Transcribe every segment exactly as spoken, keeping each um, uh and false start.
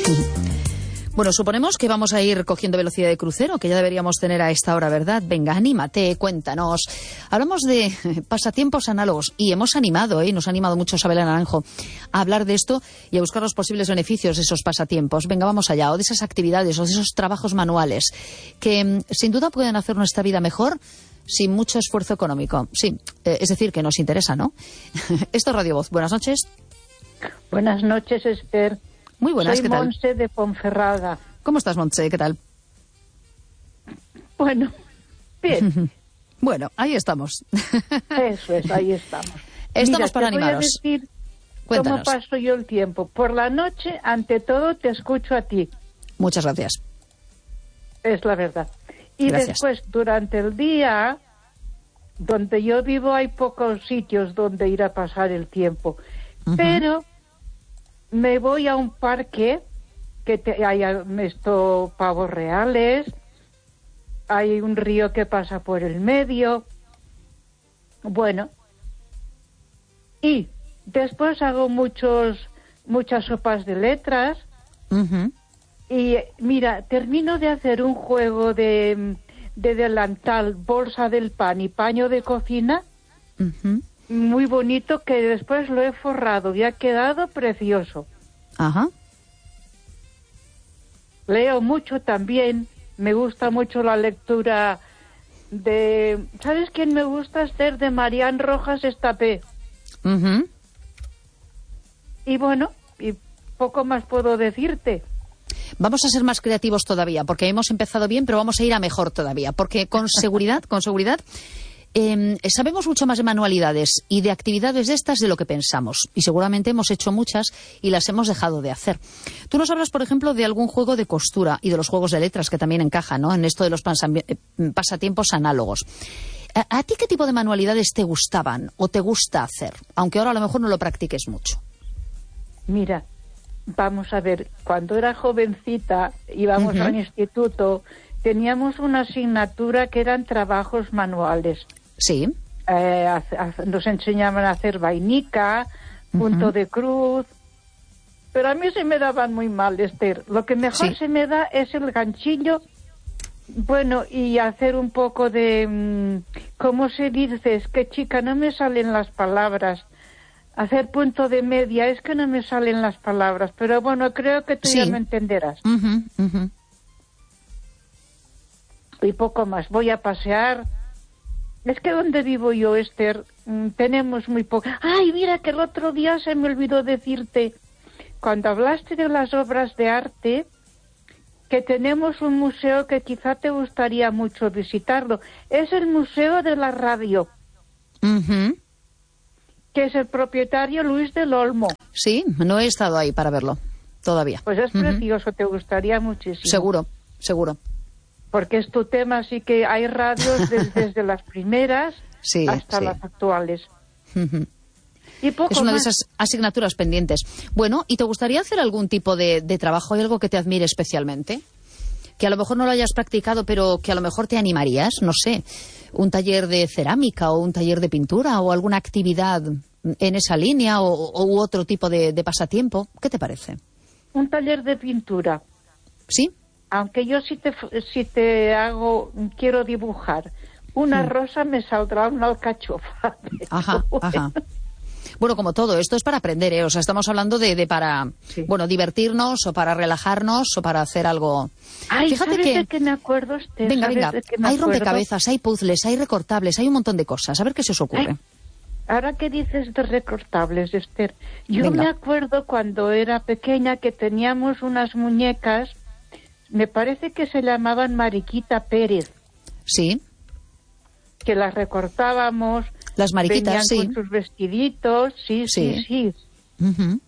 Bueno, suponemos que vamos a ir cogiendo velocidad de crucero, que ya deberíamos tener a esta hora, ¿verdad? Venga, anímate, cuéntanos. Hablamos de pasatiempos análogos y hemos animado, ¿eh? Nos ha animado mucho Isabel Naranjo a hablar de esto y a buscar los posibles beneficios de esos pasatiempos. Venga, vamos allá, o de esas actividades, o de esos trabajos manuales, que sin duda pueden hacer nuestra vida mejor sin mucho esfuerzo económico. Sí, eh, es decir, que nos interesa, ¿no? Esto es Radio Voz. Buenas noches. Buenas noches, Esther. Muy buenas, Soy ¿qué tal? Montse de Ponferrada. ¿Cómo estás, Montse? ¿Qué tal? Bueno, bien. Bueno, ahí estamos. Eso es, ahí estamos. Estamos Mira, para te animaros. Voy a decir Cuéntanos. cómo paso yo el tiempo. Por la noche, ante todo, te escucho a ti. Muchas gracias. Es la verdad. Y Gracias. después, durante el día, donde yo vivo hay pocos sitios donde ir a pasar el tiempo. Uh-huh. Pero me voy a un parque que te, hay esto, pavos reales, hay un río que pasa por el medio, bueno, y después hago muchos muchas sopas de letras. Uh-huh. Y mira, termino de hacer un juego de, de delantal, bolsa del pan y paño de cocina, Uh-huh. muy bonito, que después lo he forrado y ha quedado precioso. Ajá. Leo mucho también, me gusta mucho la lectura de... ¿Sabes quién me gusta, Esther? De Marián Rojas Estapé. Uh-huh. Y bueno, y poco más puedo decirte. Vamos a ser más creativos todavía, porque hemos empezado bien, pero vamos a ir a mejor todavía, porque con seguridad, con seguridad, eh, sabemos mucho más de manualidades y de actividades de estas de lo que pensamos, y seguramente hemos hecho muchas y las hemos dejado de hacer. Tú nos hablas, por ejemplo, de algún juego de costura y de los juegos de letras, que también encajan, ¿no?, en esto de los pasatiempos análogos. ¿A, ¿A ti qué tipo de manualidades te gustaban o te gusta hacer? Aunque ahora a lo mejor no lo practiques mucho. Mira, vamos a ver, cuando era jovencita, íbamos Uh-huh. al instituto, teníamos una asignatura que eran trabajos manuales. Sí. Eh, a, a, nos enseñaban a hacer vainica, punto Uh-huh. de cruz, pero a mí se me daban muy mal, Esther. Lo que mejor Sí. se me da es el ganchillo, bueno, y hacer un poco de, mmm, ¿cómo se dice? Es que, chica, no me salen las palabras. Hacer punto de media, es que no me salen las palabras, pero bueno, creo que tú Sí. ya me entenderás. Uh-huh. Uh-huh. Y poco más, voy a pasear. Es que donde vivo yo, Esther, mmm, tenemos muy poco. Ay, mira que el otro día se me olvidó decirte, cuando hablaste de las obras de arte, que tenemos un museo que quizá te gustaría mucho visitarlo. Es el Museo de la Radio, Uh-huh. que es el propietario Luis del Olmo. Sí, no he estado ahí para verlo todavía. Pues es Uh-huh. precioso, te gustaría muchísimo. Seguro, seguro. Porque es tu tema, así que hay radios desde, desde las primeras Sí, hasta sí. las actuales. Uh-huh. Y poco Es una de más. esas asignaturas pendientes. Bueno, ¿y te gustaría hacer algún tipo de, de trabajo? ¿Hay algo que te admire especialmente? Que a lo mejor no lo hayas practicado, pero que a lo mejor te animarías, no sé, un taller de cerámica o un taller de pintura o alguna actividad en esa línea o, o u otro tipo de, de pasatiempo. ¿Qué te parece? Un taller de pintura. ¿Sí? Aunque yo si te, si te hago, quiero dibujar una Hmm. rosa, me saldrá una alcachofa. Ajá, ajá. Bueno, como todo, esto es para aprender, ¿eh? O sea, estamos hablando de, de para, Sí. bueno, divertirnos o para relajarnos o para hacer algo. Ay, Fíjate ¿sabes que... de qué me acuerdo, Esther? Venga, ¿Sabes venga, de qué me hay acuerdo? rompecabezas, hay puzzles, hay recortables, hay un montón de cosas. A ver qué se os ocurre. Ay, ahora que dices de recortables, Esther, yo Venga. me acuerdo cuando era pequeña que teníamos unas muñecas, me parece que se llamaban Mariquita Pérez, Sí, que las recortábamos, las mariquitas, venían sí. con sus vestiditos, sí, sí, Sí. sí, Ujú.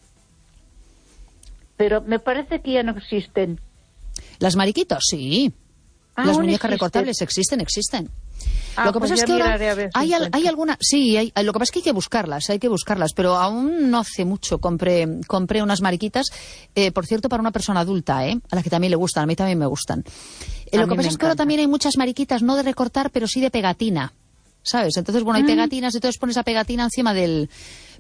pero me parece que ya no existen. Las mariquitas, sí. Las ¿Aún muñecas existen? recortables existen, existen. Ah, lo que pues pasa es ya que ahora miraré a ver si hay, al- encuentro. hay alguna, sí, hay, lo que pasa es que hay que buscarlas, hay que buscarlas, pero aún no hace mucho compré, compré unas mariquitas, eh, por cierto, para una persona adulta, ¿eh? A la que también le gustan, a mí también me gustan. Eh, A lo que mí pasa me es que ahora encanta. también hay muchas mariquitas, no de recortar, pero sí de pegatina, ¿sabes? Entonces, bueno, hay Mm. pegatinas, entonces pones la pegatina encima del...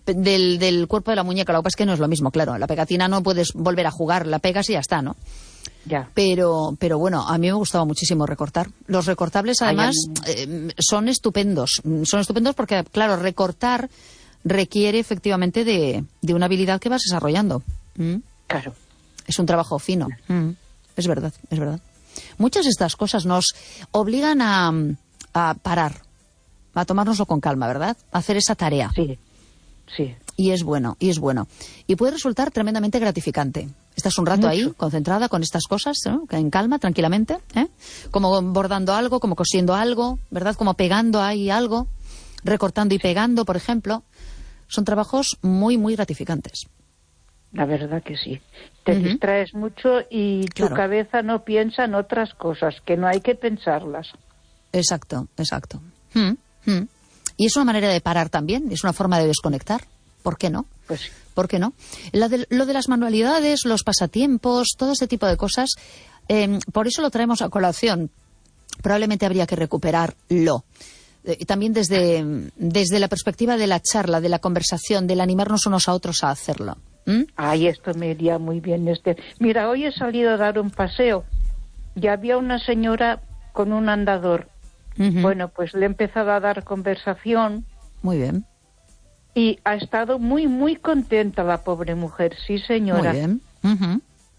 del, del cuerpo de la muñeca. Lo que pasa es que no es lo mismo, claro. La pegatina no puedes volver a jugar, la pegas y ya está, ¿no? Ya. Pero, pero bueno, a mí me gustaba muchísimo recortar. Los recortables, además, eh, son estupendos. Son estupendos porque, claro, recortar requiere efectivamente de, de una habilidad que vas desarrollando. ¿Mm? Claro. Es un trabajo fino. ¿Mm? Es verdad, es verdad. Muchas de estas cosas nos obligan a, a parar, a tomárnoslo con calma, ¿verdad? A hacer esa tarea. Sí, sí. Y es bueno, y es bueno. Y puede resultar tremendamente gratificante. Estás un rato Mucho. ahí, concentrada con estas cosas, ¿no? En calma, tranquilamente, ¿eh? Como bordando algo, como cosiendo algo, ¿verdad? Como pegando ahí algo, recortando y pegando, por ejemplo. Son trabajos muy, muy gratificantes. La verdad que sí. Te Uh-huh. distraes mucho y tu Claro. cabeza no piensa en otras cosas, que no hay que pensarlas. Exacto, exacto. Mm, mm. Y es una manera de parar también, es una forma de desconectar. ¿Por qué no? Pues sí. ¿Por qué no? Lo de, lo de las manualidades, los pasatiempos, todo ese tipo de cosas, eh, por eso lo traemos a colación. Probablemente habría que recuperarlo. Eh, también desde, desde la perspectiva de la charla, de la conversación, del animarnos unos a otros a hacerlo. ¿Mm? Ay, esto me iría muy bien. Este. Mira, hoy he salido a dar un paseo y había una señora con un andador. Uh-huh. Bueno, pues le he empezado a dar conversación Muy bien, y ha estado muy, muy contenta la pobre mujer. Sí, señora. muy bien. Uh-huh.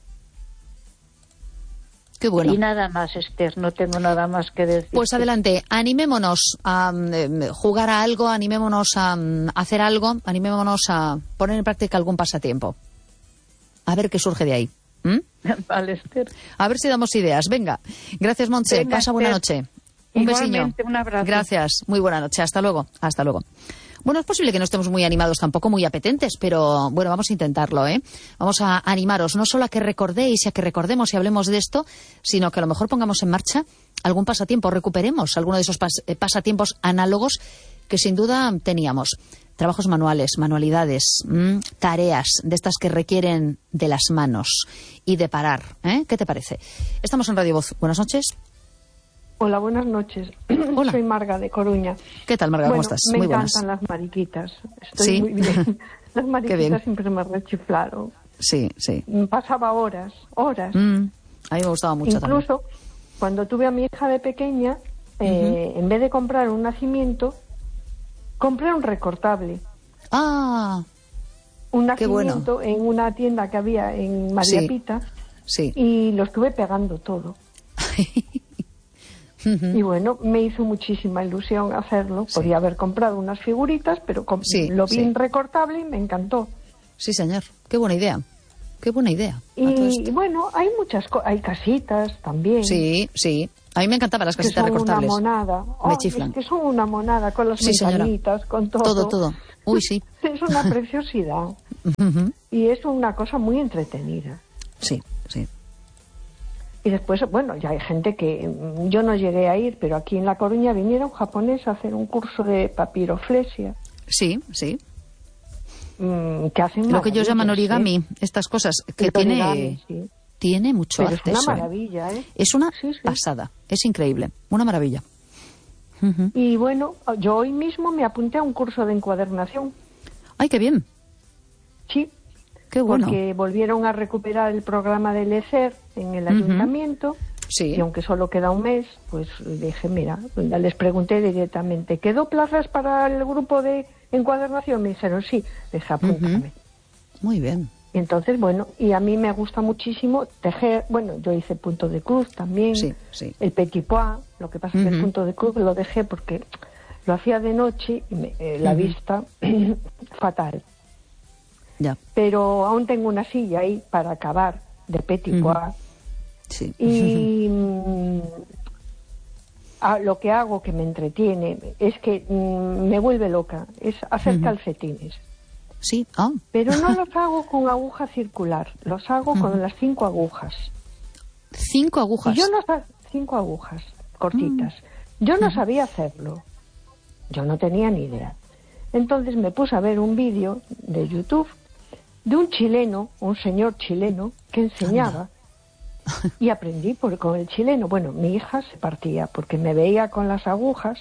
Qué bueno. Y nada más, Esther, no tengo nada más que decir. Pues adelante, animémonos a eh, jugar a algo, animémonos a um, hacer algo, animémonos a poner en práctica algún pasatiempo. A ver qué surge de ahí. ¿Mm? Vale, Esther. A ver si damos ideas. Venga, gracias, Montse. Venga, Pasa buena Esther. noche. Un Igualmente, besiño. un abrazo. Gracias. Muy buena noche. Hasta luego. Hasta luego. Bueno, es posible que no estemos muy animados, tampoco muy apetentes, pero bueno, vamos a intentarlo, ¿eh? Vamos a animaros, no solo a que recordéis y a que recordemos y hablemos de esto, sino que a lo mejor pongamos en marcha algún pasatiempo, recuperemos alguno de esos pas- eh, pasatiempos análogos que sin duda teníamos. Trabajos manuales, manualidades, mmm, tareas de estas que requieren de las manos y de parar, ¿eh? ¿Qué te parece? Estamos en Radio Voz. Buenas noches. Hola, buenas noches. Hola. Soy Marga de Coruña. ¿Qué tal, Marga? ¿Cómo Bueno, estás? me Muy buenas. encantan las mariquitas. Estoy ¿Sí? muy bien. Las bien. mariquitas siempre me rechiflaron. Sí, sí. Pasaba horas, horas. Mm, a mí me gustaba mucho también. Incluso cuando tuve a mi hija de pequeña, eh, en vez de comprar un nacimiento, compré un recortable. Ah, Un Qué bueno. nacimiento en una tienda que había en María Sí. Pita sí. y lo estuve pegando todo. Y bueno, me hizo muchísima ilusión hacerlo. Sí. Podía haber comprado unas figuritas, pero com- Sí, lo vi sí. en recortable y me encantó. Sí, señor. Qué buena idea. Qué buena idea. a todo Y esto. bueno, hay muchas cosas, hay casitas también. Sí, sí. A mí me encantaban las Que casitas son recortables. una monada. Me Ay, chiflan. es que son una monada con las Sí, señora. ventanitas, con todo. Todo, todo. Uy, sí. Es una preciosidad. Ujú. Y es una cosa muy entretenida. Sí, sí. Y después, bueno, ya hay gente que mm, yo no llegué a ir, pero aquí en La Coruña vinieron japoneses a hacer un curso de papiroflexia, Sí, sí. mm, que hacen Lo que ellos llaman maravillas, origami, ¿eh? estas cosas que El tiene origami, sí. tiene mucho Pero es arte una eso, ¿eh? maravilla, ¿eh? Es una Sí, sí. pasada. Es increíble. Una maravilla. Ujú. Y bueno, yo hoy mismo me apunté a un curso de encuadernación. Ay, qué bien. Sí, Qué bueno. porque volvieron a recuperar el programa del E C E R en el Ujú. ayuntamiento. Sí. Y aunque solo queda un mes, pues dije, mira, les pregunté directamente, ¿quedó plazas para el grupo de encuadernación? Me dijeron, sí. Dije, apúntame. Muy bien. Y entonces, bueno, y a mí me gusta muchísimo tejer. Bueno, yo hice punto de cruz también. Sí, sí. El petit pois. Lo que pasa es que Ujú. el punto de cruz lo dejé porque lo hacía de noche y me- eh, la Ujú. vista fatal. Ya. Pero aún tengo una silla ahí para acabar de petit Ujú. pois. Sí. Y mm, a- lo que hago que me entretiene es que mm, me vuelve loca, es hacer Ujú. calcetines. Sí. Ah. Pero no los hago con aguja circular, los hago con las cinco agujas. Cinco agujas. Y yo no sa- cinco agujas cortitas. Yo no sabía hacerlo. Yo no tenía ni idea. Entonces me puse a ver un vídeo de YouTube de un chileno, un señor chileno, que enseñaba. Y aprendí por, con el chileno. Bueno, mi hija se partía porque me veía con las agujas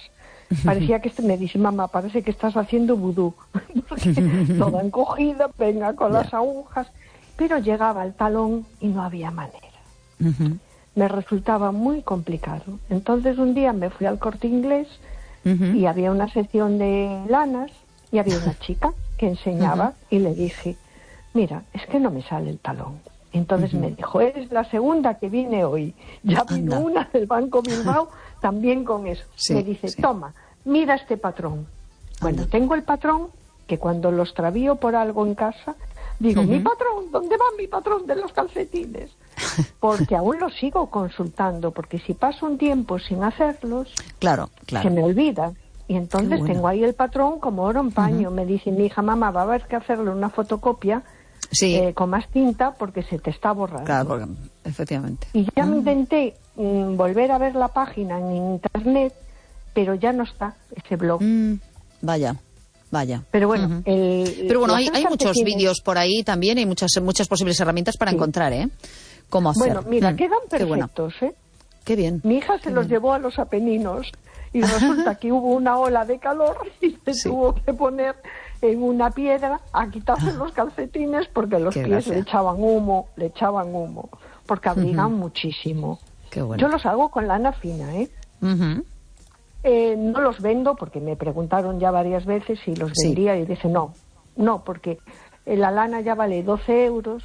Parecía que me dice, mamá, parece que estás haciendo vudú. Toda encogida, venga con las agujas. Pero llegaba al talón y no había manera. Uh-huh. Me resultaba muy complicado. Entonces un día me fui al Corte Inglés uh-huh. y había una sección de lanas y había una chica que enseñaba uh-huh. y le dije, mira, es que no me sale el talón. Entonces uh-huh. me dijo, eres la segunda que viene hoy. Ya vino Anda. una del Banco Bilbao también con eso. Sí, me dice, sí. toma, mira este patrón. Bueno, Anda. tengo el patrón que cuando lo extravío por algo en casa, digo, uh-huh. mi patrón, ¿dónde va mi patrón de los calcetines? Porque aún los sigo consultando, porque si paso un tiempo sin hacerlos, claro, claro. se me olvida. Y entonces bueno. tengo ahí el patrón como oro en paño. Uh-huh. Me dice mi hija, mamá, va a haber que hacerle una fotocopia sí. eh, con más tinta porque se te está borrando. Claro, porque, efectivamente. Y ya uh-huh. me intenté mm, volver a ver la página en internet, pero ya no está ese blog. Mm, vaya. Vaya. Pero bueno, uh-huh. el, pero bueno hay, hay muchos vídeos por ahí también, hay muchas muchas posibles herramientas para sí. encontrar, ¿eh? Cómo hacer. Bueno, mira, mm. quedan perfectos, Qué ¿eh? Qué bien. Mi hija se Qué los bien. llevó a los Apeninos y resulta que hubo una ola de calor y se sí. tuvo que poner en una piedra a quitarse los calcetines porque los Qué pies gracia. le echaban humo, le echaban humo, porque abrigan uh-huh. muchísimo. Qué bueno. Yo los hago con lana fina, ¿eh? Uh-huh. Eh, no los vendo porque me preguntaron ya varias veces si los sí. vendría y dije no, no, porque la lana ya vale doce euros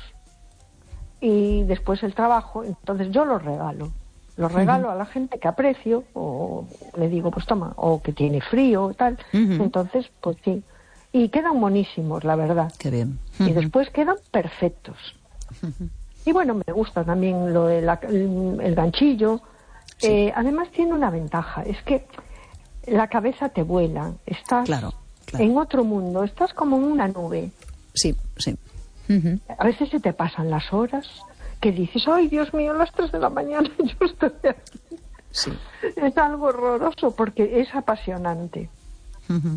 y después el trabajo, entonces yo los regalo, los regalo uh-huh. a la gente que aprecio o le digo pues toma, o que tiene frío o tal, uh-huh. entonces pues sí, y quedan monísimos la verdad. Qué bien. Uh-huh. Y uh-huh. después quedan perfectos. Uh-huh. Y bueno, me gusta también lo de la, el, el ganchillo. Sí. Eh, además tiene una ventaja, es que la cabeza te vuela, estás claro, claro. en otro mundo, estás como en una nube. Sí, sí. Uh-huh. A veces se te pasan las horas, que dices, ay Dios mío, las tres de la mañana yo estoy aquí. Sí. Es algo horroroso porque es apasionante. Uh-huh.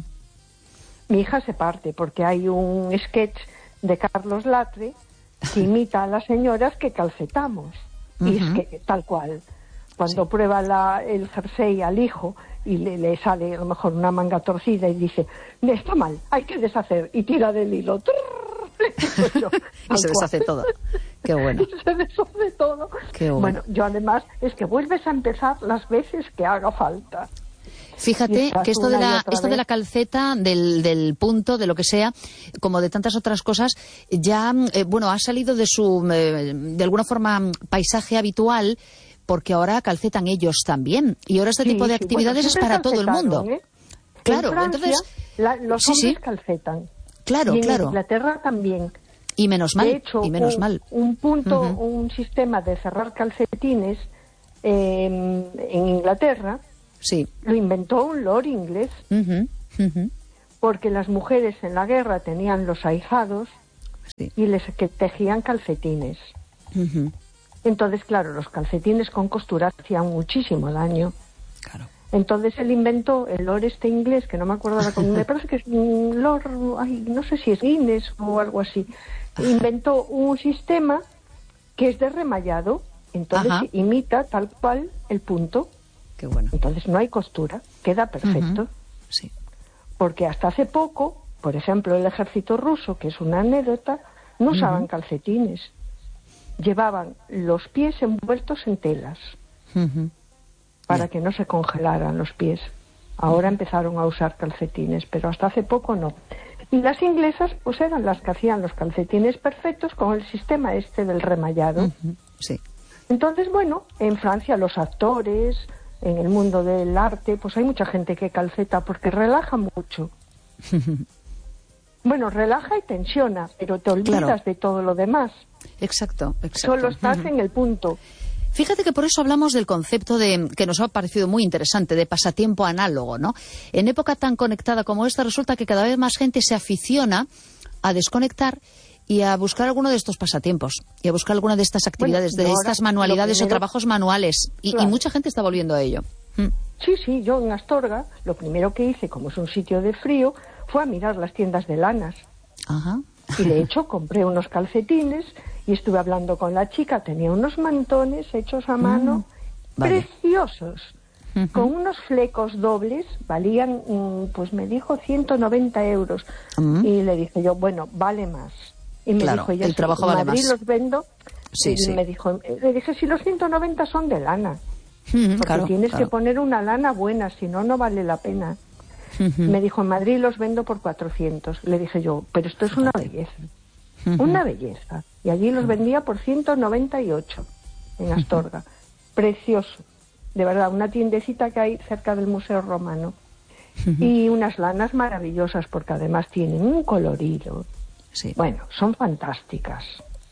Mi hija se parte porque hay un sketch de Carlos Latre que imita a las señoras que calcetamos. Uh-huh. Y es que tal cual. Cuando sí. prueba la, el jersey al hijo y le, le sale a lo mejor una manga torcida y dice, está mal, hay que deshacer, y tira del hilo. Yo, y se deshace cual. todo. Qué bueno. Y se deshace todo. Qué bueno. Bueno, yo además es que vuelves a empezar las veces que haga falta. Fíjate que esto de la esto de la calceta, del, del punto, de lo que sea, como de tantas otras cosas, ya, eh, bueno, ha salido de su, eh, de alguna forma, paisaje habitual, porque ahora calcetan ellos también. Y ahora este sí, tipo de sí. actividades bueno, es para todo el mundo. ¿eh? Claro, en Francia, entonces... La, los sí, hombres sí. calcetan. Claro, y en claro. Inglaterra también. Y menos mal, de hecho, y menos un, mal. un punto, uh-huh. un sistema de cerrar calcetines eh, en Inglaterra, sí. lo inventó un lord inglés, uh-huh. Uh-huh. porque las mujeres en la guerra tenían los ahijados sí. y les que tejían calcetines. Uh-huh. Entonces, claro, los calcetines con costura hacían muchísimo daño. Claro. Entonces él inventó el lord este inglés, que no me acuerdo ahora cómo, me parece que es un lord, ay, no sé si es Guinness o algo así. Inventó un sistema que es de remallado, entonces Ajá. imita tal cual el punto. Qué bueno. Entonces no hay costura, queda perfecto. Uh-huh. Sí. Porque hasta hace poco, por ejemplo, el ejército ruso, que es una anécdota, no usaban uh-huh. calcetines. Llevaban los pies envueltos en telas uh-huh. para yeah. que no se congelaran los pies. Ahora uh-huh. empezaron a usar calcetines, pero hasta hace poco no. Y las inglesas pues eran las que hacían los calcetines perfectos con el sistema este del remallado. Uh-huh. Sí. Entonces, bueno, en Francia los actores, en el mundo del arte, pues hay mucha gente que calceta porque relaja mucho. Bueno, relaja y tensiona, pero te olvidas claro. de todo lo demás. Exacto, exacto. Solo estás uh-huh. en el punto. Fíjate que por eso hablamos del concepto de que nos ha parecido muy interesante, de pasatiempo análogo, ¿no? En época tan conectada como esta, resulta que cada vez más gente se aficiona a desconectar y a buscar alguno de estos pasatiempos, y a buscar alguna de estas actividades, bueno, de estas manualidades primero, o trabajos manuales, y, claro. y mucha gente está volviendo a ello. Mm. Sí, sí, yo en Astorga, lo primero que hice, como es un sitio de frío, fue a mirar las tiendas de lanas. Ajá. Y de hecho compré unos calcetines y estuve hablando con la chica, tenía unos mantones hechos a mano, mm, vale. preciosos. uh-huh. con unos flecos dobles, valían, pues me dijo, ciento noventa euros. Uh-huh. Y le dije yo, bueno, vale más. Y me claro, dijo ella, el trabajo en vale Madrid más. los vendo. Sí, y sí. me dijo, le dije, si los ciento noventa son de lana. Uh-huh, porque claro, tienes claro. que poner una lana buena, si no, no vale la pena. Uh-huh. Me dijo, en Madrid los vendo por cuatrocientos. Le dije yo, pero esto es una belleza. Uh-huh. Una belleza. Y allí los vendía por ciento noventa y ocho en Astorga. Uh-huh. Precioso. De verdad, una tiendecita que hay cerca del Museo Romano. Uh-huh. Y unas lanas maravillosas porque además tienen un colorido. Sí. Bueno, son fantásticas.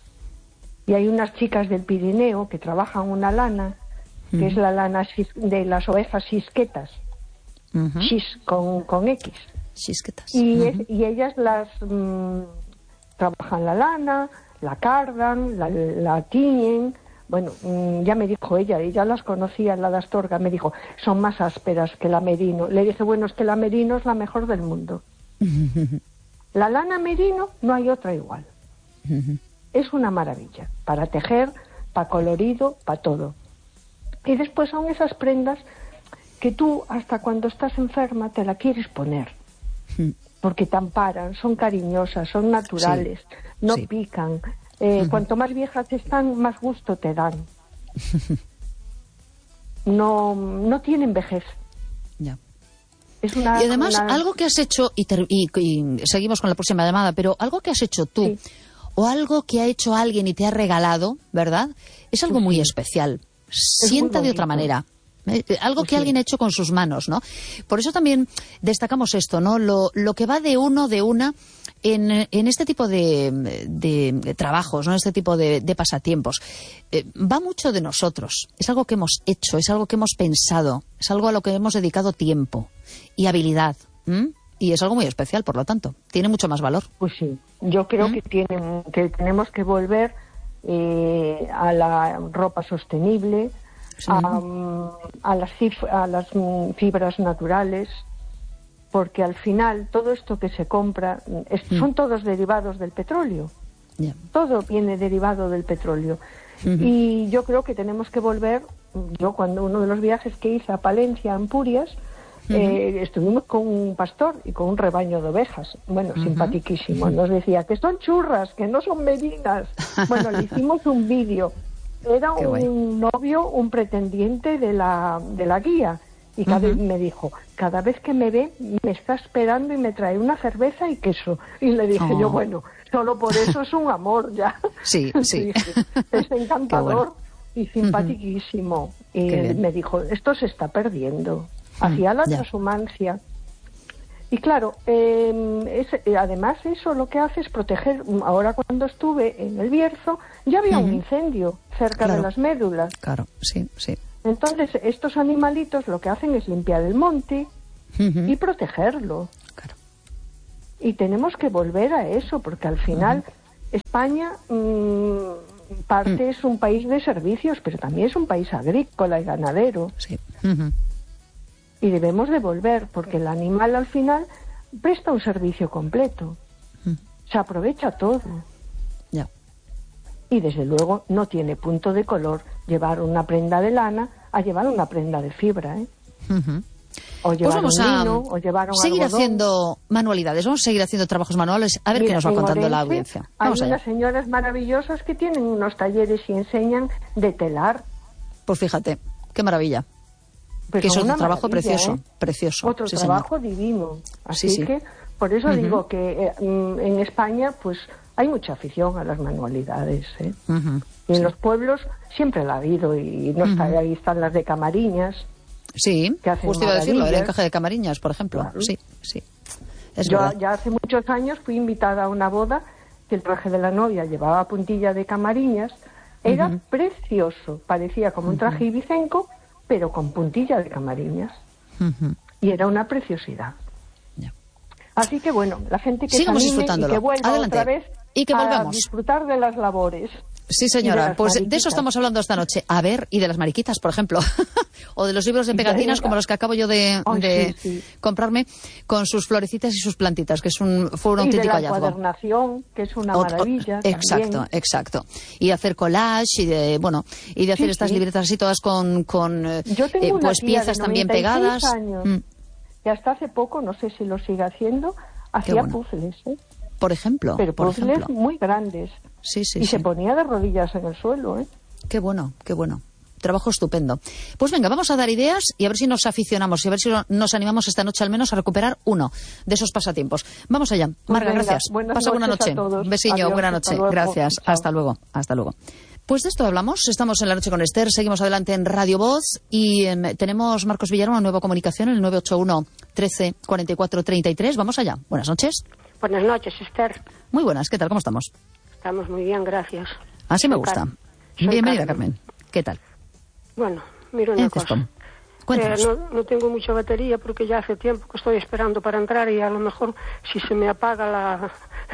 Y hay unas chicas del Pirineo que trabajan una lana, que uh-huh. es la lana de las ovejas xisquetas. Uh-huh. Xis con, con X. Xisquetas. Y, uh-huh. es, y ellas las mmm, trabajan la lana, la cardan, la, la tiñen. Bueno, mmm, ya me dijo ella, ella las conocía, la de Astorga, me dijo, son más ásperas que la merino. Le dije, bueno, es que la merino es la mejor del mundo. Uh-huh. La lana merino no hay otra igual. Uh-huh. Es una maravilla, para tejer, para colorido, para todo. Y después son esas prendas que tú, hasta cuando estás enferma, te la quieres poner. Uh-huh. Porque te amparan, son cariñosas, son naturales, sí. no sí. pican. Eh, uh-huh. Cuanto más viejas están, más gusto te dan. Uh-huh. No, no tienen vejez. Ya. Es una, y además, una... algo que has hecho, y, ter- y, y seguimos con la próxima llamada, pero algo que has hecho tú, sí. o algo que ha hecho alguien y te ha regalado, ¿verdad? Es algo sí. muy especial. Es Sienta muy de otra manera. Eh, algo pues que sí. alguien ha hecho con sus manos, ¿no? Por eso también destacamos esto, ¿no? Lo, lo que va de uno, de una, en, en este tipo de, de, de trabajos, ¿no? Este tipo de, de pasatiempos. Eh, va mucho de nosotros. Es algo que hemos hecho, es algo que hemos pensado, es algo a lo que hemos dedicado tiempo y habilidad. ¿Mm? Y es algo muy especial, por lo tanto. Tiene mucho más valor. Pues sí. Yo creo ¿Mm? que, tiene, que tenemos que volver eh, a la ropa sostenible, sí. a, a, las cif- a las fibras naturales, porque al final todo esto que se compra es, mm. son todos derivados del petróleo. Yeah. Todo viene derivado del petróleo. Uh-huh. Y yo creo que tenemos que volver. Yo cuando uno de los viajes que hice a Palencia, a Ampurias, uh-huh. eh, estuvimos con un pastor y con un rebaño de ovejas. Bueno, uh-huh. simpaticísimo. Nos decía que son churras, que no son merinas. Bueno, le hicimos un vídeo. Era Qué un guay. novio, un pretendiente de la, de la guía. Y cada uh-huh. vez me dijo, cada vez que me ve, me está esperando y me trae una cerveza y queso. Y le dije oh. yo, bueno, solo por eso es un amor ya. Sí, sí. Es encantador y simpaticísimo. Uh-huh. Y me dijo, esto se está perdiendo. Hacía la transhumancia. Y claro, eh, es, además eso lo que hace es proteger. Ahora cuando estuve en el Bierzo, ya había uh-huh. un incendio cerca claro. de las médulas. Claro, sí, sí. Entonces, estos animalitos lo que hacen es limpiar el monte uh-huh. y protegerlo. Claro. Y tenemos que volver a eso, porque al final uh-huh. España, mmm, parte uh-huh. es un país de servicios, pero también es un país agrícola y ganadero. Sí. Uh-huh. Y debemos de volver, porque el animal al final presta un servicio completo. Uh-huh. Se aprovecha todo. Ya. Y desde luego no tiene punto de color llevar una prenda de lana a llevar una prenda de fibra, ¿eh? Uh-huh. O llevar pues vamos un a lino, o llevar un seguir algodón. haciendo manualidades, vamos a seguir haciendo trabajos manuales, a ver Mira, qué nos va contando Orense, la audiencia. Vamos hay allá. unas señoras maravillosas que tienen unos talleres y enseñan de telar. Pues fíjate, qué maravilla. Pues que eso es un trabajo precioso, ¿eh? precioso. Otro sí, trabajo señor. divino. Así sí, sí. que, por eso uh-huh. digo que eh, en España, pues, hay mucha afición a las manualidades, ¿eh? Uh-huh. Y en sí. los pueblos siempre la ha habido, y no está, uh-huh. ahí están las de Camariñas. Sí, que hacen justo iba a decirlo, el maravillas. encaje de Camariñas, por ejemplo. Claro. Sí, sí. Es Yo verdad. ya hace muchos años fui invitada a una boda que el traje de la novia llevaba puntilla de Camariñas. Era uh-huh. precioso, parecía como un traje ibicenco, pero con puntilla de Camariñas. Uh-huh. Y era una preciosidad. Yeah. Así que bueno, la gente que sigamos se anime y que vuelva Adelante. otra vez y que volvamos a disfrutar de las labores. Sí, señora. De pues mariquitas. de eso estamos hablando esta noche. A ver, y de las mariquitas, por ejemplo. O de los libros de pegatinas como los que acabo yo de, Ay, de sí, sí. comprarme, con sus florecitas y sus plantitas, que es un, fue un Y auténtico de la hallazgo. encuadernación, que es una Ot- ot- maravilla. exacto, también. exacto. Y de hacer collage y de, bueno, y de hacer Sí, estas sí. libretas así todas con, con eh, Yo tengo eh, una pues tía piezas de también noventa y seis pegadas. años, Mm. que hasta hace poco, no sé si lo sigue haciendo, hacía bueno. puzzles, ¿eh? Por ejemplo, Pero por puzzles ejemplo. muy grandes. Sí, sí, y sí. se ponía de rodillas en el suelo, ¿eh? Qué bueno, qué bueno. Trabajo estupendo. Pues venga, vamos a dar ideas y a ver si nos aficionamos y a ver si nos animamos esta noche al menos a recuperar uno de esos pasatiempos. Vamos allá. Pues Marga, venga, gracias. buenas Pasa buena noches noche. a todos. Un besiño, Adiós, buena hasta noche. luego. Gracias. Chao. Hasta luego. Hasta luego. Pues de esto hablamos. Estamos en La Noche con Esther. Seguimos adelante en Radio Voz y eh, tenemos, Marcos Villar, una nueva comunicación, el nueve ocho uno, trece, cuarenta y cuatro, treinta y tres. Vamos allá. Buenas noches. Buenas noches, Esther. Muy buenas. ¿Qué tal? ¿Cómo estamos? Estamos muy bien, gracias. Así me Soy gusta. Car- soy Bienvenida, Carmen. ¿Qué tal? Bueno, mira una En cosa. Cescom. Cuéntanos. Eh, no, no tengo mucha batería porque ya hace tiempo que estoy esperando para entrar y a lo mejor si se me apaga la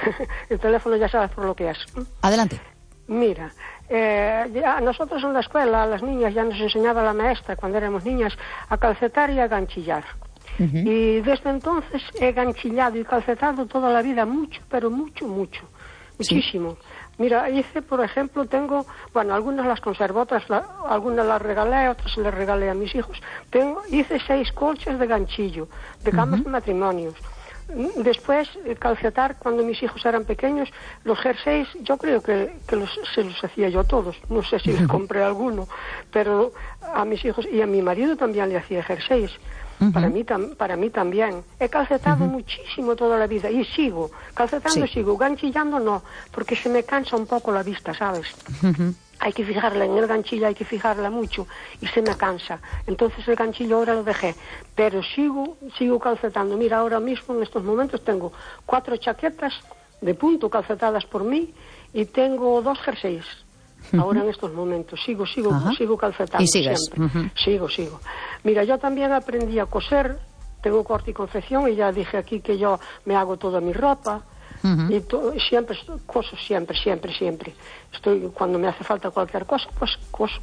el teléfono ya sabes por lo que es. Adelante. Mira, eh, ya nosotros en la escuela, a las niñas ya nos enseñaba la maestra cuando éramos niñas a calcetar y a ganchillar. Uh-huh. Y desde entonces he ganchillado y calcetado toda la vida mucho, pero mucho, mucho. Muchísimo. Sí. Mira, hice, por ejemplo, tengo, bueno, algunas las conservo, otras, la, algunas las regalé, otras les regalé a mis hijos. Tengo, hice seis colchas de ganchillo, de camas uh-huh. de matrimonios. Después, calcetar, cuando mis hijos eran pequeños, los jerseys, yo creo que, que los, se los hacía yo todos. No sé si les compré alguno, pero a mis hijos y a mi marido también le hacía jerseys. Uh-huh. Para mí tam, para mí también. He calcetado uh-huh. muchísimo toda la vida y sigo. Calcetando sí. sigo, ganchillando no, porque se me cansa un poco la vista, ¿sabes? Uh-huh. Hay que fijarla en el ganchillo, hay que fijarla mucho y se me cansa. Entonces el ganchillo ahora lo dejé, pero sigo, sigo calcetando. Mira, ahora mismo en estos momentos tengo cuatro chaquetas de punto calcetadas por mí y tengo dos jerseys. Uh-huh. Ahora en estos momentos sigo, sigo, uh-huh. sigo calcetando. ¿Y sigues? Siempre. Uh-huh. Sigo, sigo. Mira, yo también aprendí a coser, tengo corte y confección y ya dije aquí que yo me hago toda mi ropa. Uh-huh. Y to- siempre coso, siempre, siempre, siempre. Estoy, cuando me hace falta cualquier cosa, pues coso.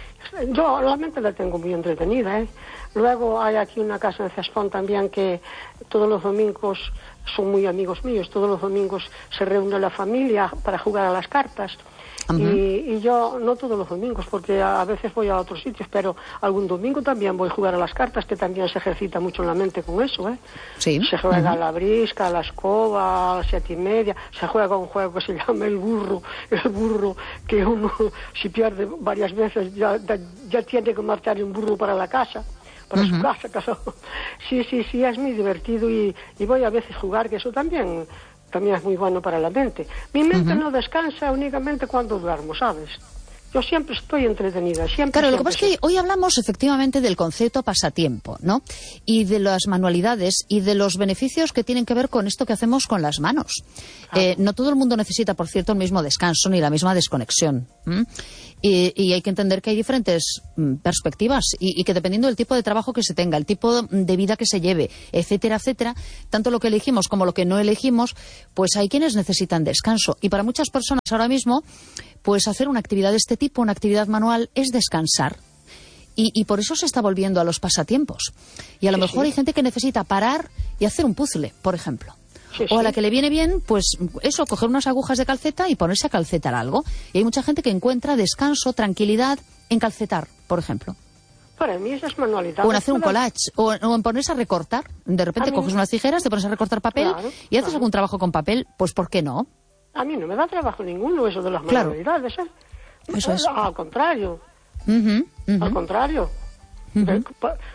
Yo la mente la tengo muy entretenida, ¿eh? Luego hay aquí una casa en Cescom también que todos los domingos son muy amigos míos, todos los domingos se reúne la familia para jugar a las cartas. Uh-huh. y, y yo no todos los domingos porque a, a veces voy a otros sitios, pero algún domingo también voy a jugar a las cartas, que también se ejercita mucho la mente con eso, ¿eh? Sí. Se juega uh-huh. a la brisca, a la escoba, a las siete y media, se juega un juego que se llama el burro, el burro que uno si pierde varias veces ya, ya, ya tiene que marchar un burro para la casa. Para uh-huh. su casa, casa. Sí, sí, sí, es muy divertido y, y voy a veces jugar, que eso también también es muy bueno para la mente. Mi mente uh-huh. no descansa únicamente cuando duermo, ¿sabes? Yo siempre estoy entretenida, siempre. Claro, siempre, lo que pasa es que hoy hablamos efectivamente del concepto pasatiempo, ¿no? Y de las manualidades y de los beneficios que tienen que ver con esto que hacemos con las manos. Ah. Eh, no todo el mundo necesita, por cierto, el mismo descanso ni la misma desconexión. ¿Mm? Y, y hay que entender que hay diferentes mm, perspectivas y, y que dependiendo del tipo de trabajo que se tenga, el tipo de vida que se lleve, etcétera, etcétera, tanto lo que elegimos como lo que no elegimos, pues hay quienes necesitan descanso. Y para muchas personas ahora mismo, pues hacer una actividad de este tipo, una actividad manual, es descansar. Y, y por eso se está volviendo a los pasatiempos. Y a lo sí, mejor sí. hay gente que necesita parar y hacer un puzzle, por ejemplo. Sí, o a la sí. que le viene bien, pues eso, coger unas agujas de calceta y ponerse a calcetar algo. Y hay mucha gente que encuentra descanso, tranquilidad en calcetar, por ejemplo. Para mí esas manualidades... O en hacer un collage, o, o en ponerse a recortar. De repente coges unas tijeras, te pones a recortar papel claro, y haces claro. algún trabajo con papel, pues ¿por qué no? A mí no me da trabajo ninguno eso de las manualidades, claro. ¿eh? Eso es. Al contrario. Uh-huh, uh-huh. Al contrario. Uh-huh.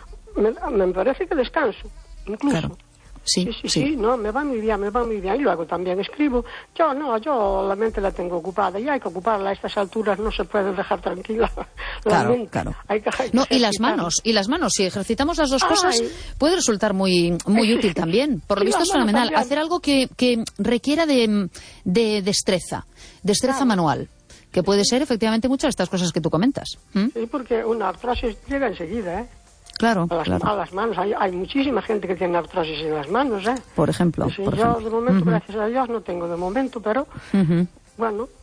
Me, me parece que descanso, incluso. Claro. Sí, sí, sí, sí, sí, no, me va muy bien, me va muy bien. Y luego también escribo. Yo no, yo la mente la tengo ocupada y hay que ocuparla. A estas alturas no se puede dejar tranquila la claro, mente. Claro, hay que, hay que no, y las manos, y las manos, si ejercitamos las dos Ay. cosas, puede resultar muy muy útil también. Por lo sí, visto es fenomenal. También. Hacer algo que, que requiera de, de destreza, destreza claro. manual. Que puede ser efectivamente muchas de estas cosas que tú comentas. ¿Mm? Sí, porque una artrosis llega enseguida, ¿eh? Claro, a las, claro. a las manos. Hay, hay muchísima gente que tiene artrosis en las manos, ¿eh? Por ejemplo. Sí, por yo ejemplo. de momento, uh-huh. gracias a Dios, no tengo de momento, pero uh-huh. bueno,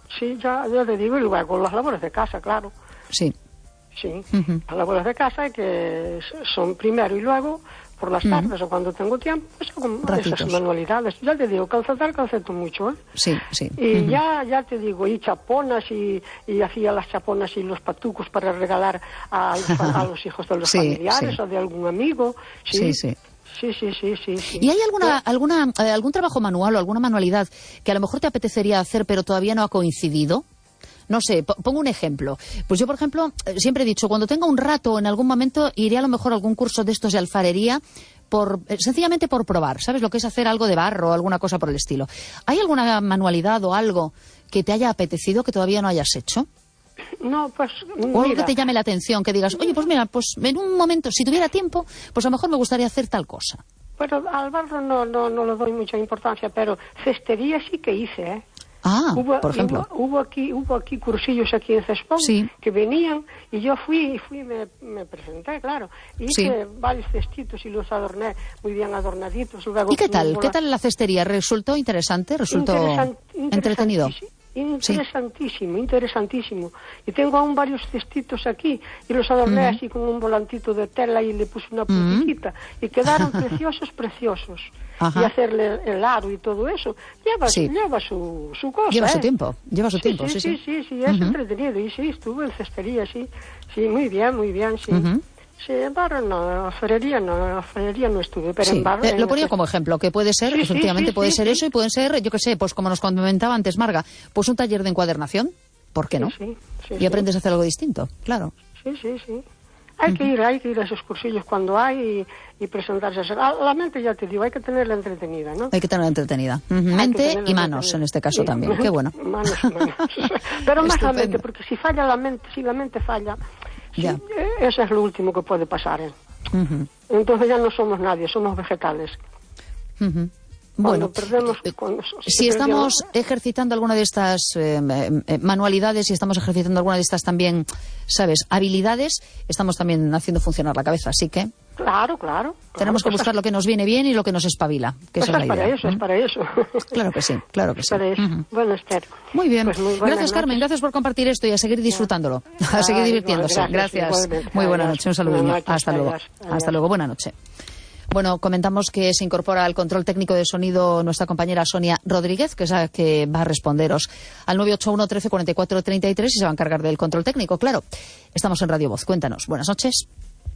sí, ya, ya te digo, y luego las labores de casa, claro. Sí. Sí, uh-huh. Las labores de casa que son primero y luego por las tardes uh-huh. o cuando tengo tiempo, pues hago esas manualidades. Ya te digo, calcetar, calceto mucho, ¿eh? Sí, sí. Y uh-huh. ya, ya te digo, y chaponas, y, y hacía las chaponas y los patucos para regalar a los, a los hijos de los sí, familiares sí. o de algún amigo. Sí, sí. sí. Sí, sí, sí, sí, sí. ¿Y hay alguna, alguna, eh, algún trabajo manual o alguna manualidad que a lo mejor te apetecería hacer pero todavía no ha coincidido? No sé, pongo un ejemplo. Pues yo, por ejemplo, siempre he dicho, cuando tenga un rato en algún momento, iré a lo mejor a algún curso de estos de alfarería, por sencillamente por probar, ¿sabes? Lo que es hacer algo de barro o alguna cosa por el estilo. ¿Hay alguna manualidad o algo que te haya apetecido que todavía no hayas hecho? No, pues o algo que te llame la atención, que digas, oye, pues mira, pues en un momento, si tuviera tiempo, pues a lo mejor me gustaría hacer tal cosa. Pero al barro no, no, no le doy mucha importancia, pero cestería sí que hice, ¿eh? Ah, hubo, por ejemplo. Hubo, hubo aquí hubo aquí cursillos aquí en Cespón sí. que venían y yo fui y fui me, me presenté, claro. Y hice sí. varios cestitos y los adorné muy bien adornaditos. Luego ¿Y qué tal? ¿Qué tal la cestería? ¿Resultó interesante? ¿Resultó Interesant, entretenido? Interesantísimo, sí. interesantísimo. Y tengo aún varios cestitos aquí y los adorné uh-huh. así con un volantito de tela y le puse una puntiquita uh-huh. y quedaron preciosos, preciosos. Ajá. Y hacerle el aro y todo eso lleva, sí. lleva su, su cosa. Lleva ¿eh? su tiempo, lleva su sí, tiempo, sí, sí, sí. Sí, sí, sí, es uh-huh. entretenido. Y sí, estuve en cestería, sí. Sí, muy bien, muy bien, sí. Uh-huh. Sí, en barro no, en alfarería no, en alfarería no estuve, pero sí. en barro... Eh, en lo ponía como ejemplo, que puede ser, sí, efectivamente sí, puede sí, ser sí. eso y pueden ser, yo qué sé, pues como nos comentaba antes Marga, pues un taller de encuadernación, ¿por qué no? Sí, sí, sí, y aprendes sí. a hacer algo distinto, claro. Sí, sí, sí. Hay uh-huh. que ir, hay que ir a esos cursillos cuando hay y, y presentarse. A la mente, ya te digo, hay que tenerla entretenida, ¿no? Hay que tenerla entretenida. Uh-huh. Mente y manos, en este caso sí. también. Qué bueno. Manos, manos. Pero más la mente, porque si falla la mente, si la mente falla, sí, eso es lo último que puede pasar. ¿eh? Uh-huh. Entonces ya no somos nadie, somos vegetales. Uh-huh. Bueno, perdemos, cuando, si, si estamos perdemos... ejercitando alguna de estas eh, eh, manualidades y si estamos ejercitando alguna de estas también, ¿sabes?, habilidades, estamos también haciendo funcionar la cabeza, así que... Claro, claro. Tenemos claro, que buscar lo que nos viene bien y lo que nos espabila, que pues esa es la idea. Es para eso, ¿eh? es para eso. Claro que sí, claro que sí. Para eso. Uh-huh. Bueno, Esther. Muy bien. Pues muy gracias, Carmen, gracias por compartir esto y a seguir disfrutándolo, a seguir Ay, divirtiéndose. No, gracias. gracias. Muy buena noche, un saludo. Hasta luego. Adiós. Hasta luego, buena noche. Bueno, comentamos que se incorpora al control técnico de sonido nuestra compañera Sonia Rodríguez, que es la que va a responderos al nueve ocho uno, trece, cuarenta y cuatro, treinta y tres y se va a encargar del control técnico, claro. Estamos en Radio Voz. Cuéntanos. Buenas noches.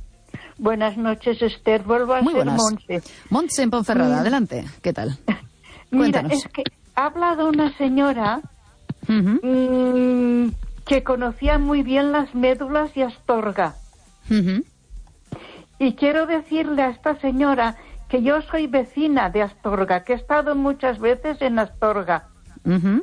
Buenas noches, Esther. Vuelvo a Muy ser buenas. Montse. Montse en Ponferrada. Mm. Adelante. ¿Qué tal? Mira, es que ha hablado una señora uh-huh. mmm, que conocía muy bien las médulas y Astorga. Uh-huh. Y quiero decirle a esta señora que yo soy vecina de Astorga, que he estado muchas veces en Astorga. Uh-huh.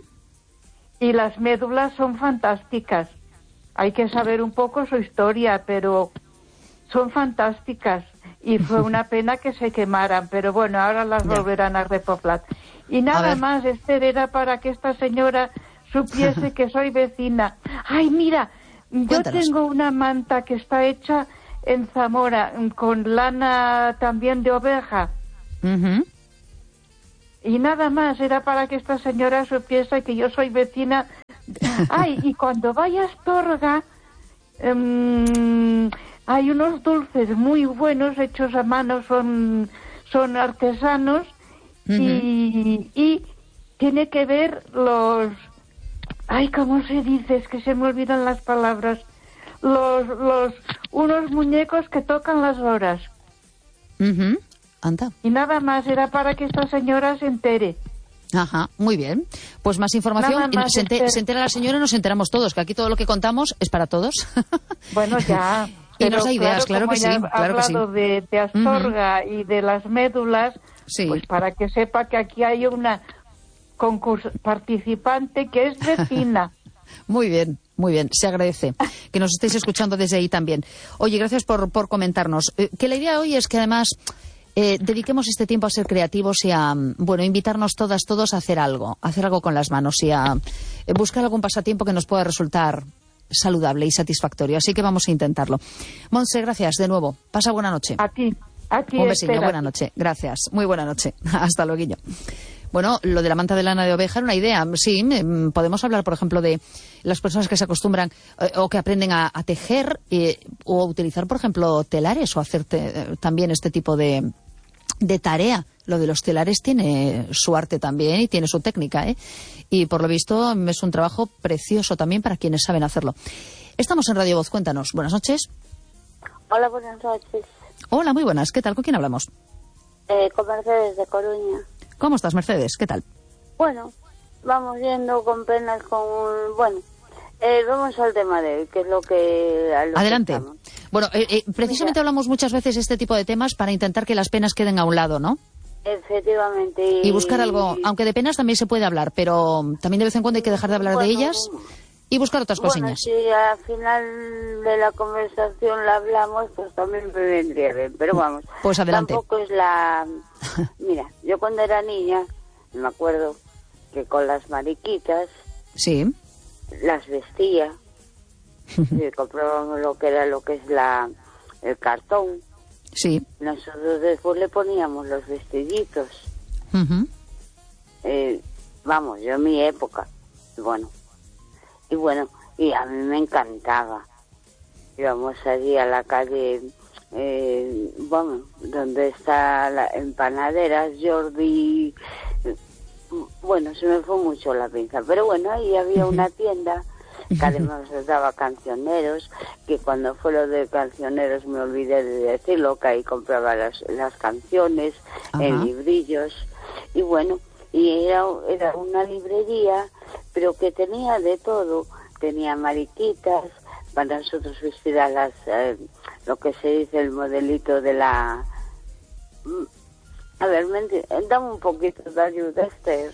Y las médulas son fantásticas. Hay que saber un poco su historia, pero son fantásticas. Y fue una pena que se quemaran, pero bueno, ahora las ya. volverán a repoblar. Y nada más, Esther, era para que esta señora supiese que soy vecina. Ay, mira, yo Cuéntanos. tengo una manta que está hecha en Zamora, con lana también de oveja. Uh-huh. Y nada más, era para que esta señora supiese que yo soy vecina. Ay, y cuando vaya a Astorga, um, hay unos dulces muy buenos hechos a mano, son, son artesanos, uh-huh. y, y tiene que ver los... Ay, ¿cómo se dice? Es que se me olvidan las palabras. Los, los, unos muñecos que tocan las horas. Uh-huh. Anda. Y nada más, era para que esta señora se entere. Ajá, muy bien. Pues más información, más, se, enter, se entera la señora y nos enteramos todos, que aquí todo lo que contamos es para todos. Bueno, ya. Y pero nos da ideas, claro, claro que sí. Ha claro hablado que sí. de, de Astorga uh-huh. y de las médulas, sí. pues para que sepa que aquí hay una concurso participante que es vecina. Muy bien, muy bien, se agradece que nos estéis escuchando desde ahí también. Oye, gracias por, por comentarnos. Eh, que la idea hoy es que además eh, dediquemos este tiempo a ser creativos y a, bueno, invitarnos todas, todos a hacer algo, a hacer algo con las manos y a eh, buscar algún pasatiempo que nos pueda resultar saludable y satisfactorio. Así que vamos a intentarlo. Montse, gracias de nuevo. Pasa buena noche. A ti, a ti. Un besillo, espera. buena noche. Gracias, muy buena noche. Hasta luego. Bueno, lo de la manta de lana de oveja era una idea. Sí, podemos hablar, por ejemplo, de las personas que se acostumbran eh, o que aprenden a, a tejer eh, o a utilizar, por ejemplo, telares o hacer te, también este tipo de, de tarea. Lo de los telares tiene su arte también y tiene su técnica, ¿eh? Y por lo visto es un trabajo precioso también para quienes saben hacerlo. Estamos en Radio Voz, cuéntanos. Buenas noches. Hola, buenas noches. Hola, muy buenas. ¿Qué tal? ¿Con quién hablamos? Eh, con Mercedes de Coruña. ¿Cómo estás, Mercedes? ¿Qué tal? Bueno, vamos viendo con penas con... Bueno, eh, vamos al tema de hoy, que es lo que... a lo Adelante. que estamos. Bueno, eh, eh, precisamente Mira. hablamos muchas veces de este tipo de temas para intentar que las penas queden a un lado, ¿no? Efectivamente. Y, y buscar algo, aunque de penas también se puede hablar, pero también de vez en cuando hay que dejar de hablar bueno, de ellas y buscar otras bueno, cosillas. Si al final de la conversación la hablamos, pues también me vendría bien, pero vamos. Pues adelante. Tampoco es la... Mira, yo cuando era niña, me acuerdo que con las mariquitas Sí. las vestía, y comprábamos lo que era lo que es la el cartón. Sí. Nosotros después le poníamos los vestiditos. Uh-huh. Eh, vamos, yo en mi época. Bueno, y bueno, y a mí me encantaba. Íbamos allí a la calle, eh, bueno, donde está la empanadera Jordi. Bueno, se me fue mucho la pinza, pero bueno, ahí había una tienda que además les daba cancioneros, que cuando fue lo de cancioneros me olvidé de decirlo, que ahí compraba las, las canciones, Ajá. en librillos, y bueno, y era, era una librería, pero que tenía de todo, tenía mariquitas, para nosotros vestir a las, eh, lo que se dice el modelito de la... A ver, me enti- dame un poquito de ayuda, Esther.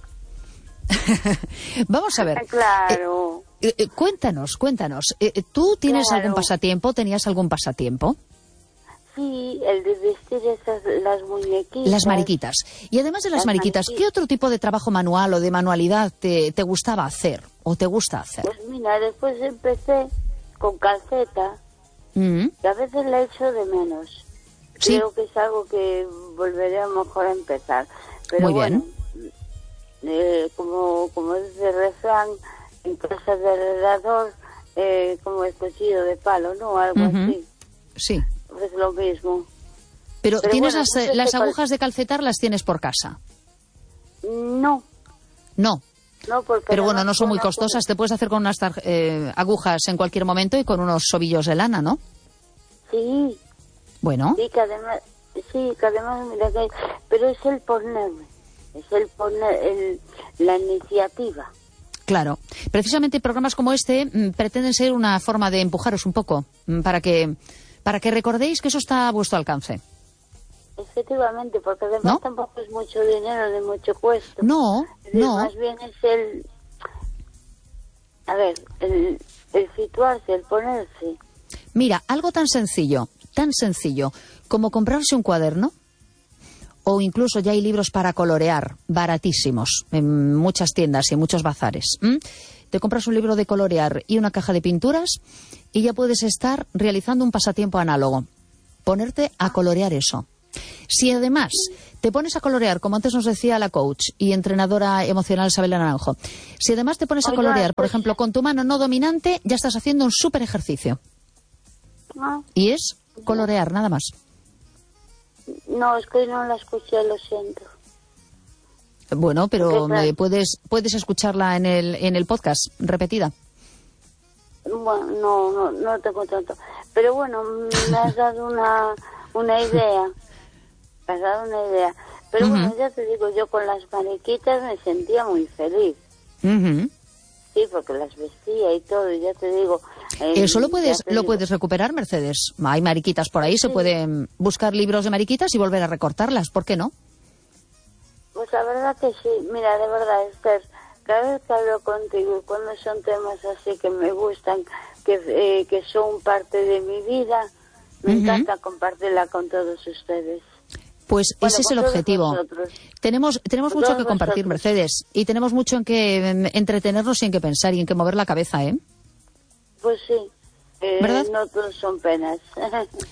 Vamos a ver. Claro. Eh, eh, cuéntanos, cuéntanos. Eh, ¿Tú tienes Claro. algún pasatiempo? ¿Tenías algún pasatiempo? Sí, el de vestir esas, las muñequitas. Las mariquitas. Y además de las, Las mariquitas, mariquitas. ¿qué otro tipo de trabajo manual o de manualidad te, te gustaba hacer o te gusta hacer? Pues mira, después empecé con calceta, Mm, que a veces la echo de menos. Sí. Creo que es algo que volveré a lo mejor a empezar. Pero Muy bueno, bien. eh, como, como dice el refrán, en casa del heredador, eh, como el cuchillo de palo, ¿no? Algo Ujú. así. sí. Es lo mismo. Pero, Pero ¿tienes bueno, las, eh, entonces las te cal- agujas de calcetar? ¿Las tienes por casa? No, No. no, porque... Pero bueno, además no son muy con la- costosas. Te puedes hacer con unas tar- eh, agujas en cualquier momento y con unos ovillos de lana, ¿no? Sí, Bueno. sí, que además, sí, que además, mira que, pero es el ponerme, es el poner, el, la iniciativa. Claro. Precisamente programas como este mm, pretenden ser una forma de empujaros un poco mm, para que para que recordéis que eso está a vuestro alcance. Efectivamente, porque además ¿No? tampoco es mucho dinero ni mucho cuesta. No, Es decir, no. Más bien es el, a ver, el, el situarse, el ponerse. Mira, algo tan sencillo, tan sencillo como comprarse un cuaderno o incluso ya hay libros para colorear, baratísimos, en muchas tiendas y en muchos bazares. ¿m? Te compras un libro de colorear y una caja de pinturas y ya puedes estar realizando un pasatiempo análogo. Ponerte a colorear eso. Si además te pones a colorear, como antes nos decía la coach y entrenadora emocional Isabela Naranjo, si además te pones a Oiga, colorear, por pues- ejemplo, con tu mano no dominante, ya estás haciendo un súper ejercicio. Ah, Y es colorear, nada más. no, es que no la escuché, lo siento. Bueno, pero ¿Qué tal? eh, puedes puedes escucharla en el en el podcast repetida. Bueno, no, no, no tengo tanto. Pero bueno, me has dado una, una idea. Me has dado una idea. Pero bueno, Ujú. ya te digo, yo con las mariquitas me sentía muy feliz. Ujú. Sí, porque las vestía y todo, y ya te digo... eh, Eso lo ya puedes te lo digo, puedes recuperar, Mercedes. Hay mariquitas por ahí, se Sí. pueden buscar libros de mariquitas y volver a recortarlas, ¿por qué no? Pues la verdad que sí. Mira, de verdad, Esther, cada vez que hablo contigo, y cuando son temas así que me gustan, que, eh, que son parte de mi vida, me Ujú. encanta compartirla con todos ustedes. Pues Bueno, ese es con el todos objetivo. vosotros. Tenemos tenemos Con mucho todos que compartir, vosotros. Mercedes, y tenemos mucho en que em, entretenernos y en que pensar y en que mover la cabeza, ¿eh? Pues sí, eh, ¿Verdad? no todos son penas.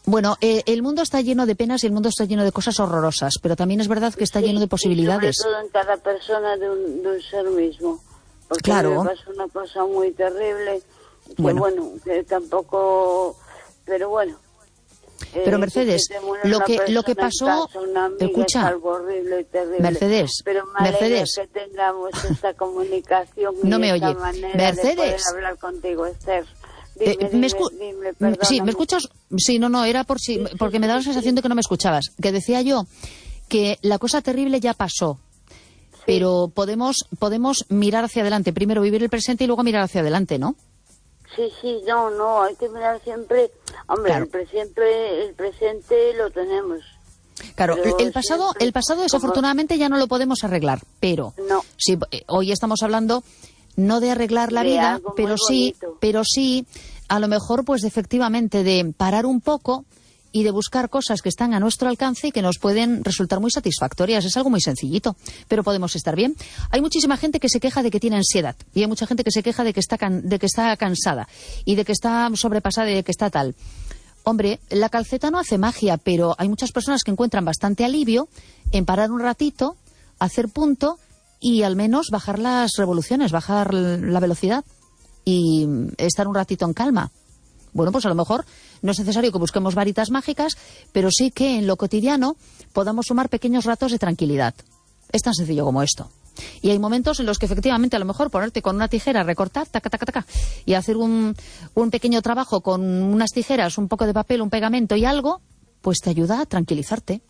Bueno, eh, el mundo está lleno de penas y el mundo está lleno de cosas horrorosas, pero también es verdad que está sí, lleno de posibilidades. Y sobre todo en cada persona de un, de un ser mismo. Porque claro. me pasa una cosa muy terrible, que bueno, bueno que tampoco... Pero bueno. Pero eh, Mercedes, que lo que lo que pasó, casa, una amiga, escucha, es algo horrible y terrible. Mercedes, pero me Mercedes, que tengamos esta comunicación y no me esta oye, manera Mercedes, de poder hablar contigo, Esther. Dime, eh, dime, me escu dime, sí, ¿me escuchas? Sí, no, no, era por si, sí, sí, porque me da la sensación sí. de que no me escuchabas. Que decía yo que la cosa terrible ya pasó, sí. pero podemos podemos mirar hacia adelante. Primero vivir el presente y luego mirar hacia adelante, ¿no? Sí, sí, no, no, hay que mirar siempre... Hombre, claro. el, presente, el presente lo tenemos. Claro, el pasado, el pasado desafortunadamente como... ya no lo podemos arreglar, pero no. sí, hoy estamos hablando no de arreglar la de vida, pero sí, bonito. pero sí, a lo mejor, pues efectivamente, de parar un poco y de buscar cosas que están a nuestro alcance y que nos pueden resultar muy satisfactorias. Es algo muy sencillito, pero podemos estar bien. Hay muchísima gente que se queja de que tiene ansiedad y hay mucha gente que se queja de que está, can de que está cansada y de que está sobrepasada y de que está tal. Hombre, la calceta no hace magia, pero hay muchas personas que encuentran bastante alivio en parar un ratito, hacer punto y al menos bajar las revoluciones, bajar la velocidad y estar un ratito en calma. Bueno, pues a lo mejor no es necesario que busquemos varitas mágicas, pero sí que en lo cotidiano podamos sumar pequeños ratos de tranquilidad. Es tan sencillo como esto. Y hay momentos en los que efectivamente a lo mejor ponerte con una tijera, recortar, taca, taca, taca, y hacer un, un pequeño trabajo con unas tijeras, un poco de papel, un pegamento y algo, pues te ayuda a tranquilizarte.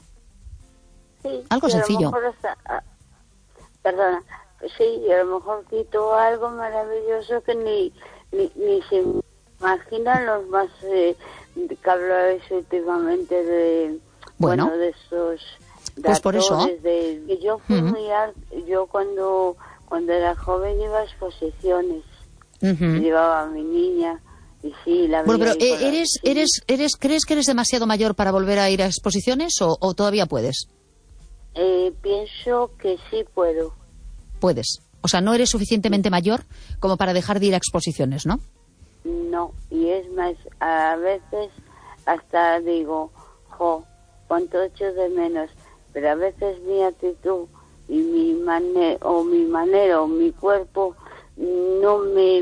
Sí, algo sencillo. Hasta, ah, perdona, sí, y a lo mejor quito algo maravilloso que ni, ni, ni se imaginan los más eh, que habláis últimamente de, bueno, bueno, de estos... Pues por eso. De, que yo fui uh-huh. muy art, yo cuando cuando era joven iba a exposiciones, uh-huh. llevaba a mi niña y sí la bueno, veía. Pero eh, eres sí. eres eres crees que eres demasiado mayor para volver a ir a exposiciones o, o todavía puedes? Eh, pienso que sí puedo. Puedes, o sea, no eres suficientemente mayor como para dejar de ir a exposiciones, ¿no? No, y es más, a veces hasta digo, jo, cuánto echo de menos. Pero a veces mi actitud y mi manera o mi manera o mi cuerpo no me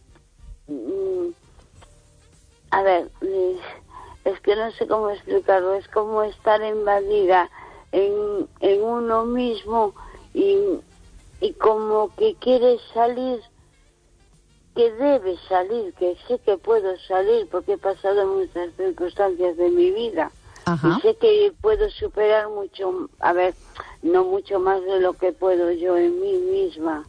a ver es que no sé cómo explicarlo, es como estar invadida en, en uno mismo y, y como que quieres salir, que debes salir, que sé que puedo salir porque he pasado muchas circunstancias de mi vida. Ajá. Y sé que puedo superar mucho, a ver, no mucho más de lo que puedo yo en mí misma.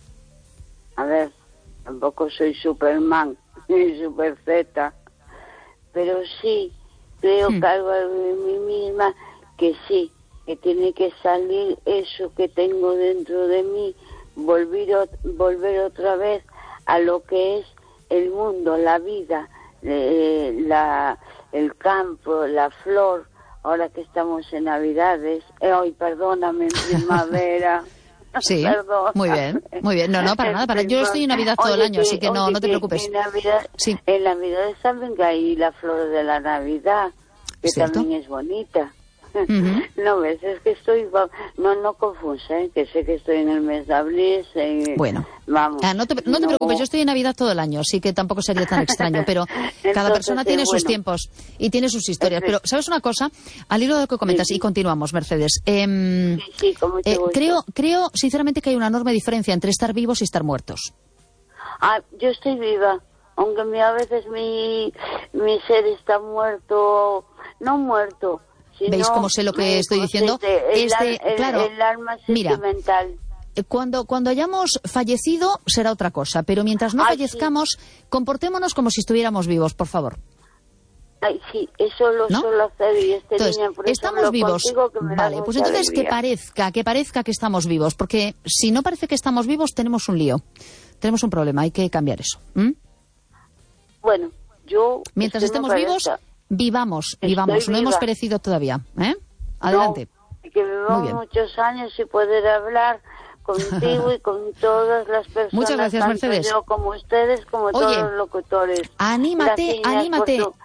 A ver, tampoco soy Superman, ni Super Z, pero sí creo hmm. que algo en mí misma que sí, que tiene que salir eso que tengo dentro de mí, volver, volver otra vez a lo que es el mundo, la vida, eh, la... el campo, la flor, ahora que estamos en Navidades, eh, hoy perdóname, en primavera. Sí, perdóname. Muy bien, muy bien. No, no, para nada, para yo estoy en Navidad todo oye, el año, que, así que no, oye, no te preocupes. En Navidad, sí. en Navidad también hay la flor de la Navidad, que ¿cierto? También es bonita. Uh-huh. No ves, es que estoy, no, no confusa, ¿eh? Que sé que estoy en el mes de abril. Eh, bueno, vamos. Ah, no, te, no te preocupes, yo estoy en Navidad todo el año, así que tampoco sería tan extraño, pero Entonces, cada persona tiene eh, sus bueno. tiempos y tiene sus historias. Pero, ¿sabes una cosa? Al hilo de lo que comentas, sí, sí. y continuamos, Mercedes. Eh, sí, sí, como te eh, creo, creo, sinceramente, que hay una enorme diferencia entre estar vivos y estar muertos. Ah, yo estoy viva, aunque mi, a veces mi, mi ser está muerto, no muerto. ¿Veis cómo sé lo que estoy diciendo? El, este, el, claro, el alma sentimental. Mira, cuando, cuando hayamos fallecido será otra cosa, pero mientras no Ay, fallezcamos, sí. comportémonos como si estuviéramos vivos, por favor. Ay, sí, eso lo ¿no? suelo hacer y este entonces, niño, por estamos eso vivos. Que me vale, pues entonces alegría. que parezca, que parezca que estamos vivos, porque si no parece que estamos vivos, tenemos un lío. Tenemos un problema, hay que cambiar eso. ¿Mm? Bueno, yo... Mientras estemos vivos, parezca. vivamos, Estoy vivamos, no viva. hemos perecido todavía. ¿Eh? Adelante. No, que vivamos muchos años y poder hablar contigo y con todas las personas. Muchas gracias, tanto Mercedes. Yo como ustedes, como Oye, todos los locutores. Anímate, Gracias anímate. Tu...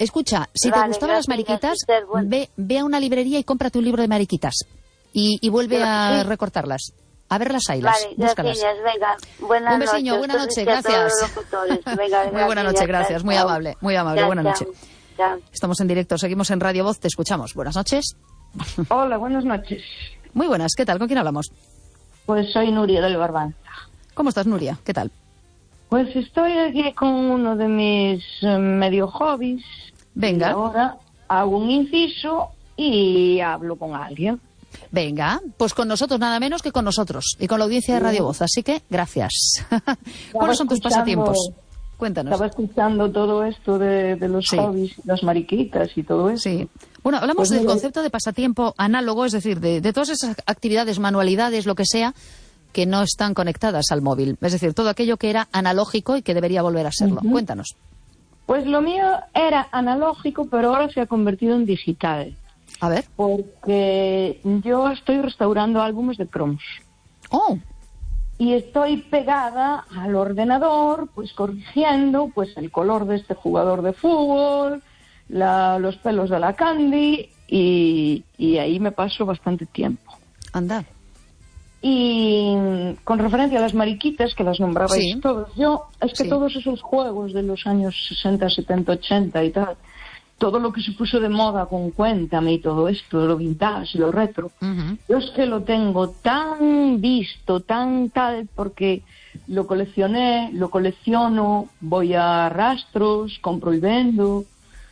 Escucha, si Vale, te gustaban las gracias, mariquitas, Esther, bueno. ve, ve a una librería y cómprate un libro de mariquitas. Y, y vuelve Pero, a sí. recortarlas. A ver las haylas, Vale, búscalas. gracias, venga. Buenas Un besiño, noches. buena noche, Entonces, a todos gracias. los locutores. Venga, Muy buena noche, gracias, muy chao. amable, muy amable, Chao, buena chao. noche. Chao. Estamos en directo, seguimos en Radio Voz, te escuchamos. Buenas noches. Hola, buenas noches. Muy buenas, ¿qué tal? ¿Con quién hablamos? Pues soy Nuria del Barbanza. ¿Cómo estás, Nuria? ¿Qué tal? Pues estoy aquí con uno de mis eh, medio hobbies. Venga. Y ahora hago un inciso y hablo con alguien. Venga, pues con nosotros nada menos que con nosotros y con la audiencia de Radio Voz, así que gracias. ¿Cuáles son tus escuchando- pasatiempos? Cuéntanos. Estaba escuchando todo esto de, de los Sí. hobbies, las mariquitas y todo eso. Sí. Bueno, hablamos Pues del mira, concepto de pasatiempo análogo, es decir, de, de todas esas actividades, manualidades, lo que sea, que no están conectadas al móvil. Es decir, todo aquello que era analógico y que debería volver a serlo. Ujú. Cuéntanos. Pues lo mío era analógico, pero ahora se ha convertido en digital. A ver. Porque yo estoy restaurando álbumes de cromos. Oh, Y estoy pegada al ordenador, pues corrigiendo pues el color de este jugador de fútbol, la- los pelos de la Candy, y, y ahí me paso bastante tiempo. anda. Y con referencia a las mariquitas, que las nombrabais Sí. todos, yo, es que Sí. todos esos juegos de los años sesenta, setenta, ochenta y tal, todo lo que se puso de moda con Cuéntame y todo esto, lo vintage y lo retro, Ujú. yo es que lo tengo tan visto, tan tal, porque lo coleccioné, lo colecciono, voy a rastros, compro y vendo.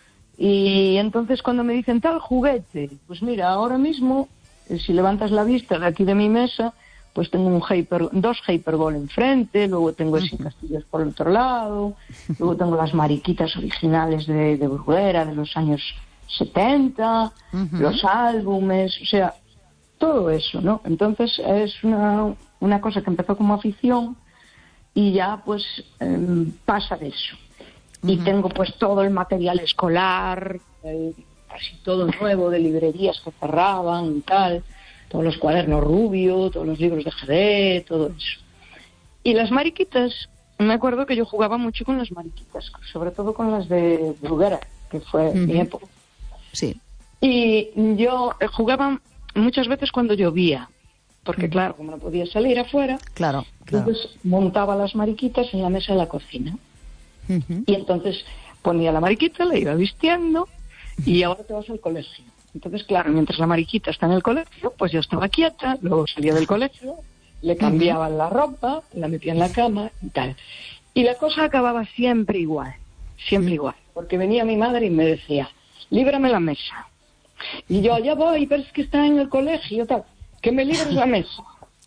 Y entonces cuando me dicen tal juguete, pues mira, ahora mismo, eh, si levantas la vista de aquí de mi mesa, pues tengo un hyper, dos Hyperball enfrente, luego tengo ese castillos por el otro lado, luego tengo las mariquitas originales de, de Bruguera de los años setenta, Ujú. los álbumes, o sea, todo eso, ¿no? Entonces es una, una cosa que empezó como afición y ya pues eh, pasa de eso. Y Ujú. tengo pues todo el material escolar, eh, casi todo nuevo de librerías que cerraban y tal, todos los cuadernos Rubio, todos los libros de G D, todo eso. Y las mariquitas, me acuerdo que yo jugaba mucho con las mariquitas, sobre todo con las de Bruguera, que fue Ujú. mi época. Sí. Y yo eh, jugaba muchas veces cuando llovía, porque Ujú. claro, como no podía salir afuera, Claro, claro. entonces montaba las mariquitas en la mesa de la cocina. Ujú. Y entonces ponía la mariquita, la iba vistiendo y ahora te vas al colegio. Entonces, claro, mientras la mariquita está en el colegio, pues yo estaba quieta, luego salía del colegio, le cambiaban la ropa, la metía en la cama y tal. Y la cosa acababa siempre igual, siempre igual, porque venía mi madre y me decía, líbrame la mesa. Y yo, ya voy, pero es que está en el colegio, tal, que me libres la mesa.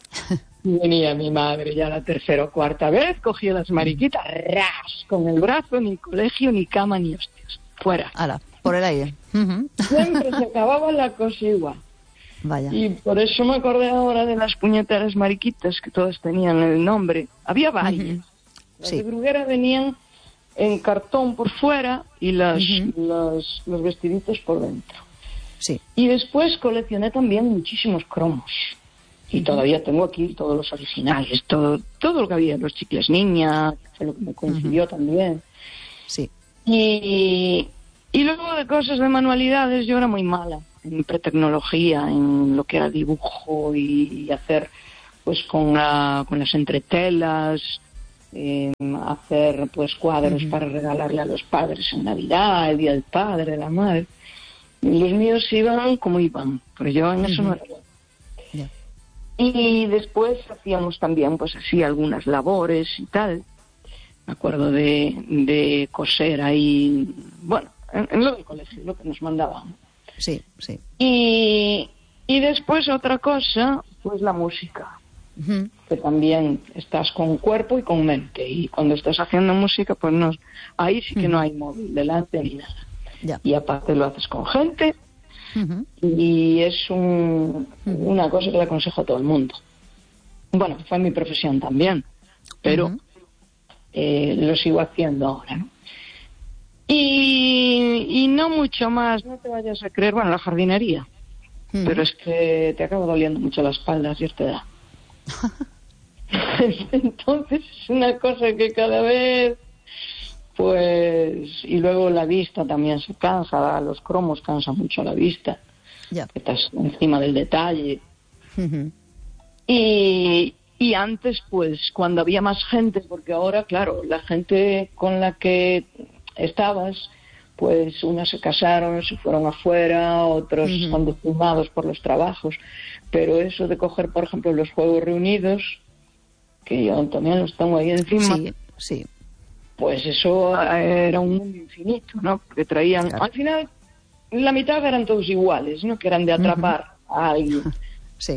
Y venía mi madre ya la tercera o cuarta vez, cogía las mariquitas, ras, con el brazo, ni colegio, ni cama, ni hostias, fuera. Ala, por el aire. Ujú. Siempre se acababa la cosa igual. Vaya. Y por eso me acordé ahora de las puñeteras mariquitas, que todas tenían el nombre. Había varias. Ujú. Las Sí. de Bruguera venían en cartón por fuera y las, Ujú. las- los vestiditos por dentro. Sí. Y después coleccioné también muchísimos cromos. Y todavía tengo aquí todos los originales, todo, todo lo que había, los chicles niña, que fue lo que me coincidió también. Sí. Y, y luego de cosas de manualidades, yo era muy mala en pretecnología, en lo que era dibujo y, y hacer pues con, la, con las entretelas, eh, hacer pues cuadros Ujú. para regalarle a los padres en Navidad, el Día del Padre, la Madre. Y los míos iban como iban, pero yo en eso Ujú. no era buena. Ya. Y después hacíamos también, pues así, algunas labores y tal. Me acuerdo de, de coser ahí, bueno, en, en lo del colegio, lo que nos mandaban. Sí, sí. Y, y después otra cosa, pues la música, Ujú. que también estás con cuerpo y con mente. Y cuando estás haciendo música, pues no, ahí sí que no hay móvil delante ni nada. Ya. Y aparte lo haces con gente. Ujú. Y es un, una cosa que le aconsejo a todo el mundo. Bueno, fue mi profesión también, pero Ujú. eh, lo sigo haciendo ahora, ¿no? Y, y no mucho más, no te vayas a creer, bueno, la jardinería, Ujú. pero es que te acaba doliendo mucho la espalda a cierta edad. Entonces es una cosa que cada vez Pues, y luego la vista también se cansa, los cromos cansan mucho la vista. Ya. Estás encima del detalle. Ujú. Y, y antes, pues, cuando había más gente, porque ahora, claro, la gente con la que estabas, pues, unas se casaron, se fueron afuera, otros Ujú. están destinados por los trabajos. Pero eso de coger, por ejemplo, los Juegos Reunidos, que yo también los tengo ahí encima, Sí, sí. pues eso era un mundo infinito, ¿no? Porque traían, Claro. al final, la mitad eran todos iguales, ¿no? Que eran de atrapar a alguien. Sí.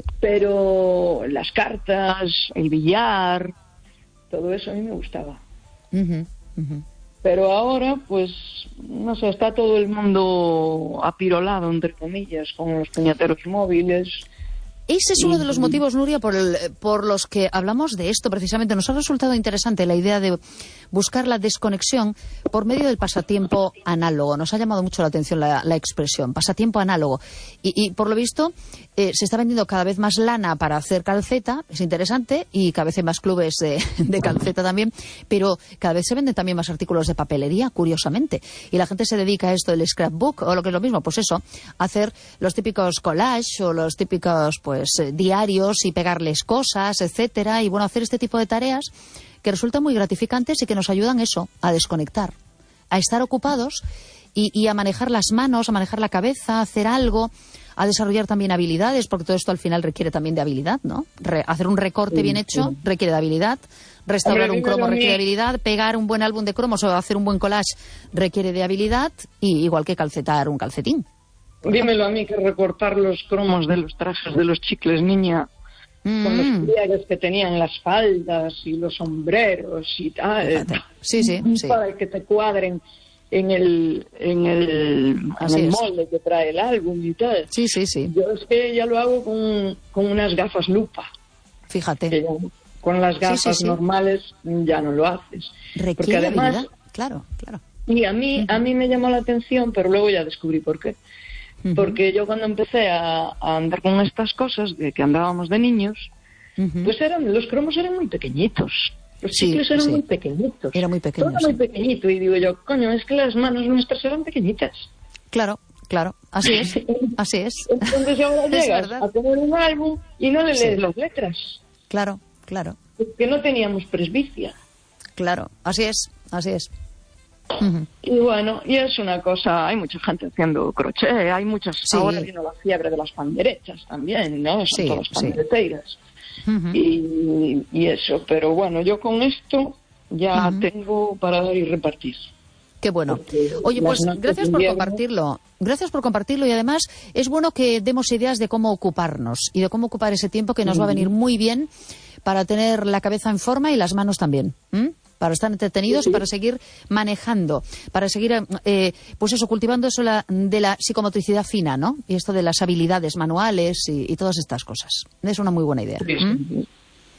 Pero las cartas, el billar, todo eso a mí me gustaba. Ujú, ujú. Pero ahora, pues, no sé, está todo el mundo apirolado, entre comillas, con los puñeteros móviles. Ese es uno de los Y- motivos, Nuria, por, el- por los que hablamos de esto precisamente. Nos ha resultado interesante la idea de buscar la desconexión por medio del pasatiempo análogo. Nos ha llamado mucho la atención la, la expresión, pasatiempo análogo. Y, y por lo visto, eh, se está vendiendo cada vez más lana para hacer calceta, es interesante, y cada vez hay más clubes de, de calceta también, pero cada vez se venden también más artículos de papelería, curiosamente. Y la gente se dedica a esto del scrapbook, o lo que es lo mismo, pues eso, hacer los típicos collages o los típicos, pues, eh, diarios y pegarles cosas, etcétera, y bueno, hacer este tipo de tareas que resultan muy gratificantes y que nos ayudan eso, a desconectar, a estar ocupados y, y a manejar las manos, a manejar la cabeza, a hacer algo, a desarrollar también habilidades, porque todo esto al final requiere también de habilidad, ¿no? Re- hacer un recorte Sí, bien hecho sí. requiere de habilidad, restaurar Hombre, un cromo dímelo a mí. requiere de habilidad, pegar un buen álbum de cromos o hacer un buen collage requiere de habilidad, y igual que calcetar un calcetín. Dímelo a mí, que recortar los cromos de los trajes de los chicles, niña, con los Mm. pliegues que tenían las faldas y los sombreros y tal, Fíjate. Sí, sí, sí. para que te cuadren en el en el, en Así el es. molde que trae el álbum y tal. Sí, sí, sí. Yo es que ya lo hago con, con unas gafas lupa, que Fíjate. ya con las Sí, gafas sí, sí. normales ya no lo haces. Porque Requiere además, habilidad. Claro, claro. y a mí, a mí me llamó la atención, pero luego ya descubrí por qué. Ujú. Porque yo cuando empecé a, a andar con estas cosas, de que andábamos de niños, Ujú. pues eran, los cromos eran muy pequeñitos. Los Sí, chicles eran sí. muy pequeñitos. Era muy pequeño, Todo sí. muy pequeñito. Y digo yo, coño, es que las manos nuestras eran pequeñitas. Claro, claro. Así es. Así es. Entonces ahora Es llegas verdad. a tener un álbum y no le Sí. lees las letras. Claro, claro, Porque no teníamos presbicia. claro. Así es, así es. Ujú. Y bueno, y es una cosa, hay mucha gente haciendo crochet, hay muchas, Sí. ahora vino la fiebre de las panderechas también, ¿no? Son Sí, todas sí. pandereteiras. Ujú. y, y eso, pero bueno, yo con esto ya Ujú. tengo para dar y repartir. Qué bueno. Porque Oye, las pues noches gracias de por invierno- compartirlo. Gracias por compartirlo, y además es bueno que demos ideas de cómo ocuparnos y de cómo ocupar ese tiempo, que nos va a venir muy bien para tener la cabeza en forma y las manos también. ¿m? Para estar entretenidos y para seguir manejando, para seguir, eh, pues eso, cultivando eso la- de la psicomotricidad fina, ¿no? Y esto de las habilidades manuales y, y todas estas cosas. Es una muy buena idea. Sí, ¿m? sí.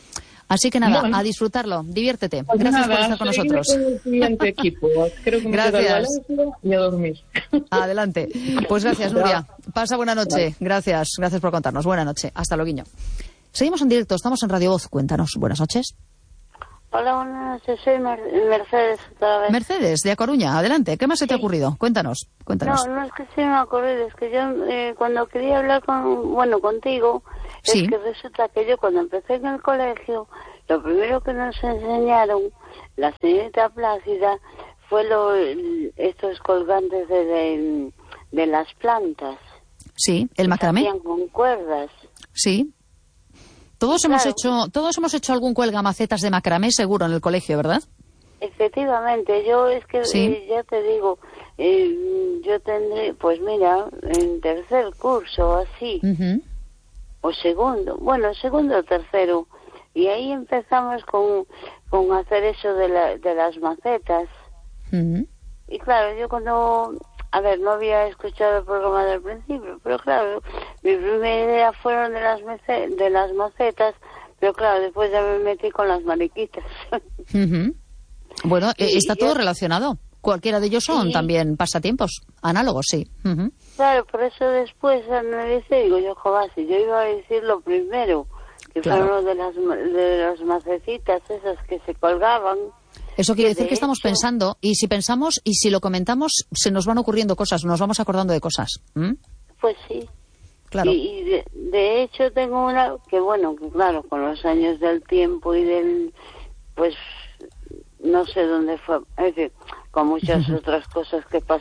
Así que nada, Bueno. a disfrutarlo, diviértete. Pues Gracias nada, por estar con seguir nosotros. con el siguiente equipo. Creo que me queda el Gracias. Valencia y a dormir. Adelante. Pues gracias, Nuria. Pasa buena noche. Gracias. Gracias por contarnos. Buena noche. Hasta luego. Seguimos en directo. Estamos en Radio Voz. Cuéntanos. Buenas noches. Hola, buenas noches. Soy Mer- Mercedes otra vez. Mercedes, de A Coruña. Adelante. ¿Qué más se te ha ocurrido? Cuéntanos. Cuéntanos. No, no es que se me ocurrido, es que yo eh, cuando quería hablar con, bueno, contigo, Sí. es que resulta que yo cuando empecé en el colegio, lo primero que nos enseñaron, la señorita Plácida, fue lo, el- estos colgantes de, de, de las plantas. Sí, el macramé. Hacían con cuerdas. Sí. Todos hemos Claro. hecho, todos hemos hecho algún cuelgamacetas de macramé seguro en el colegio, ¿verdad? Efectivamente, yo es que Sí. eh, ya te digo, eh, yo tendré, pues mira, en tercer curso así, Ujú. o segundo, bueno, segundo o tercero, y ahí empezamos con, con hacer eso de, la, de las macetas. Ujú. Y claro, yo cuando, a ver, no había escuchado el programa del principio, pero claro, mi primera idea fueron de las, mece- de las macetas, pero claro, después ya me metí con las mariquitas. Ujú. Bueno, eh, Y está yo- todo relacionado. Cualquiera de ellos son Sí. también pasatiempos análogos, sí. Ujú. Claro, por eso después me dice, digo yo, joder, si yo iba a decir lo primero, que Claro. fueron lo de las, ma- de las macetitas esas que se colgaban, Eso quiere Que decir de que estamos hecho- pensando, y si pensamos y si lo comentamos, se nos van ocurriendo cosas, nos vamos acordando de cosas. ¿Mm? Pues sí. Claro. Y, y de, de hecho tengo una que, bueno, que claro, con los años del tiempo y del, pues, no sé dónde fue, es decir, con muchas otras cosas que pasaron.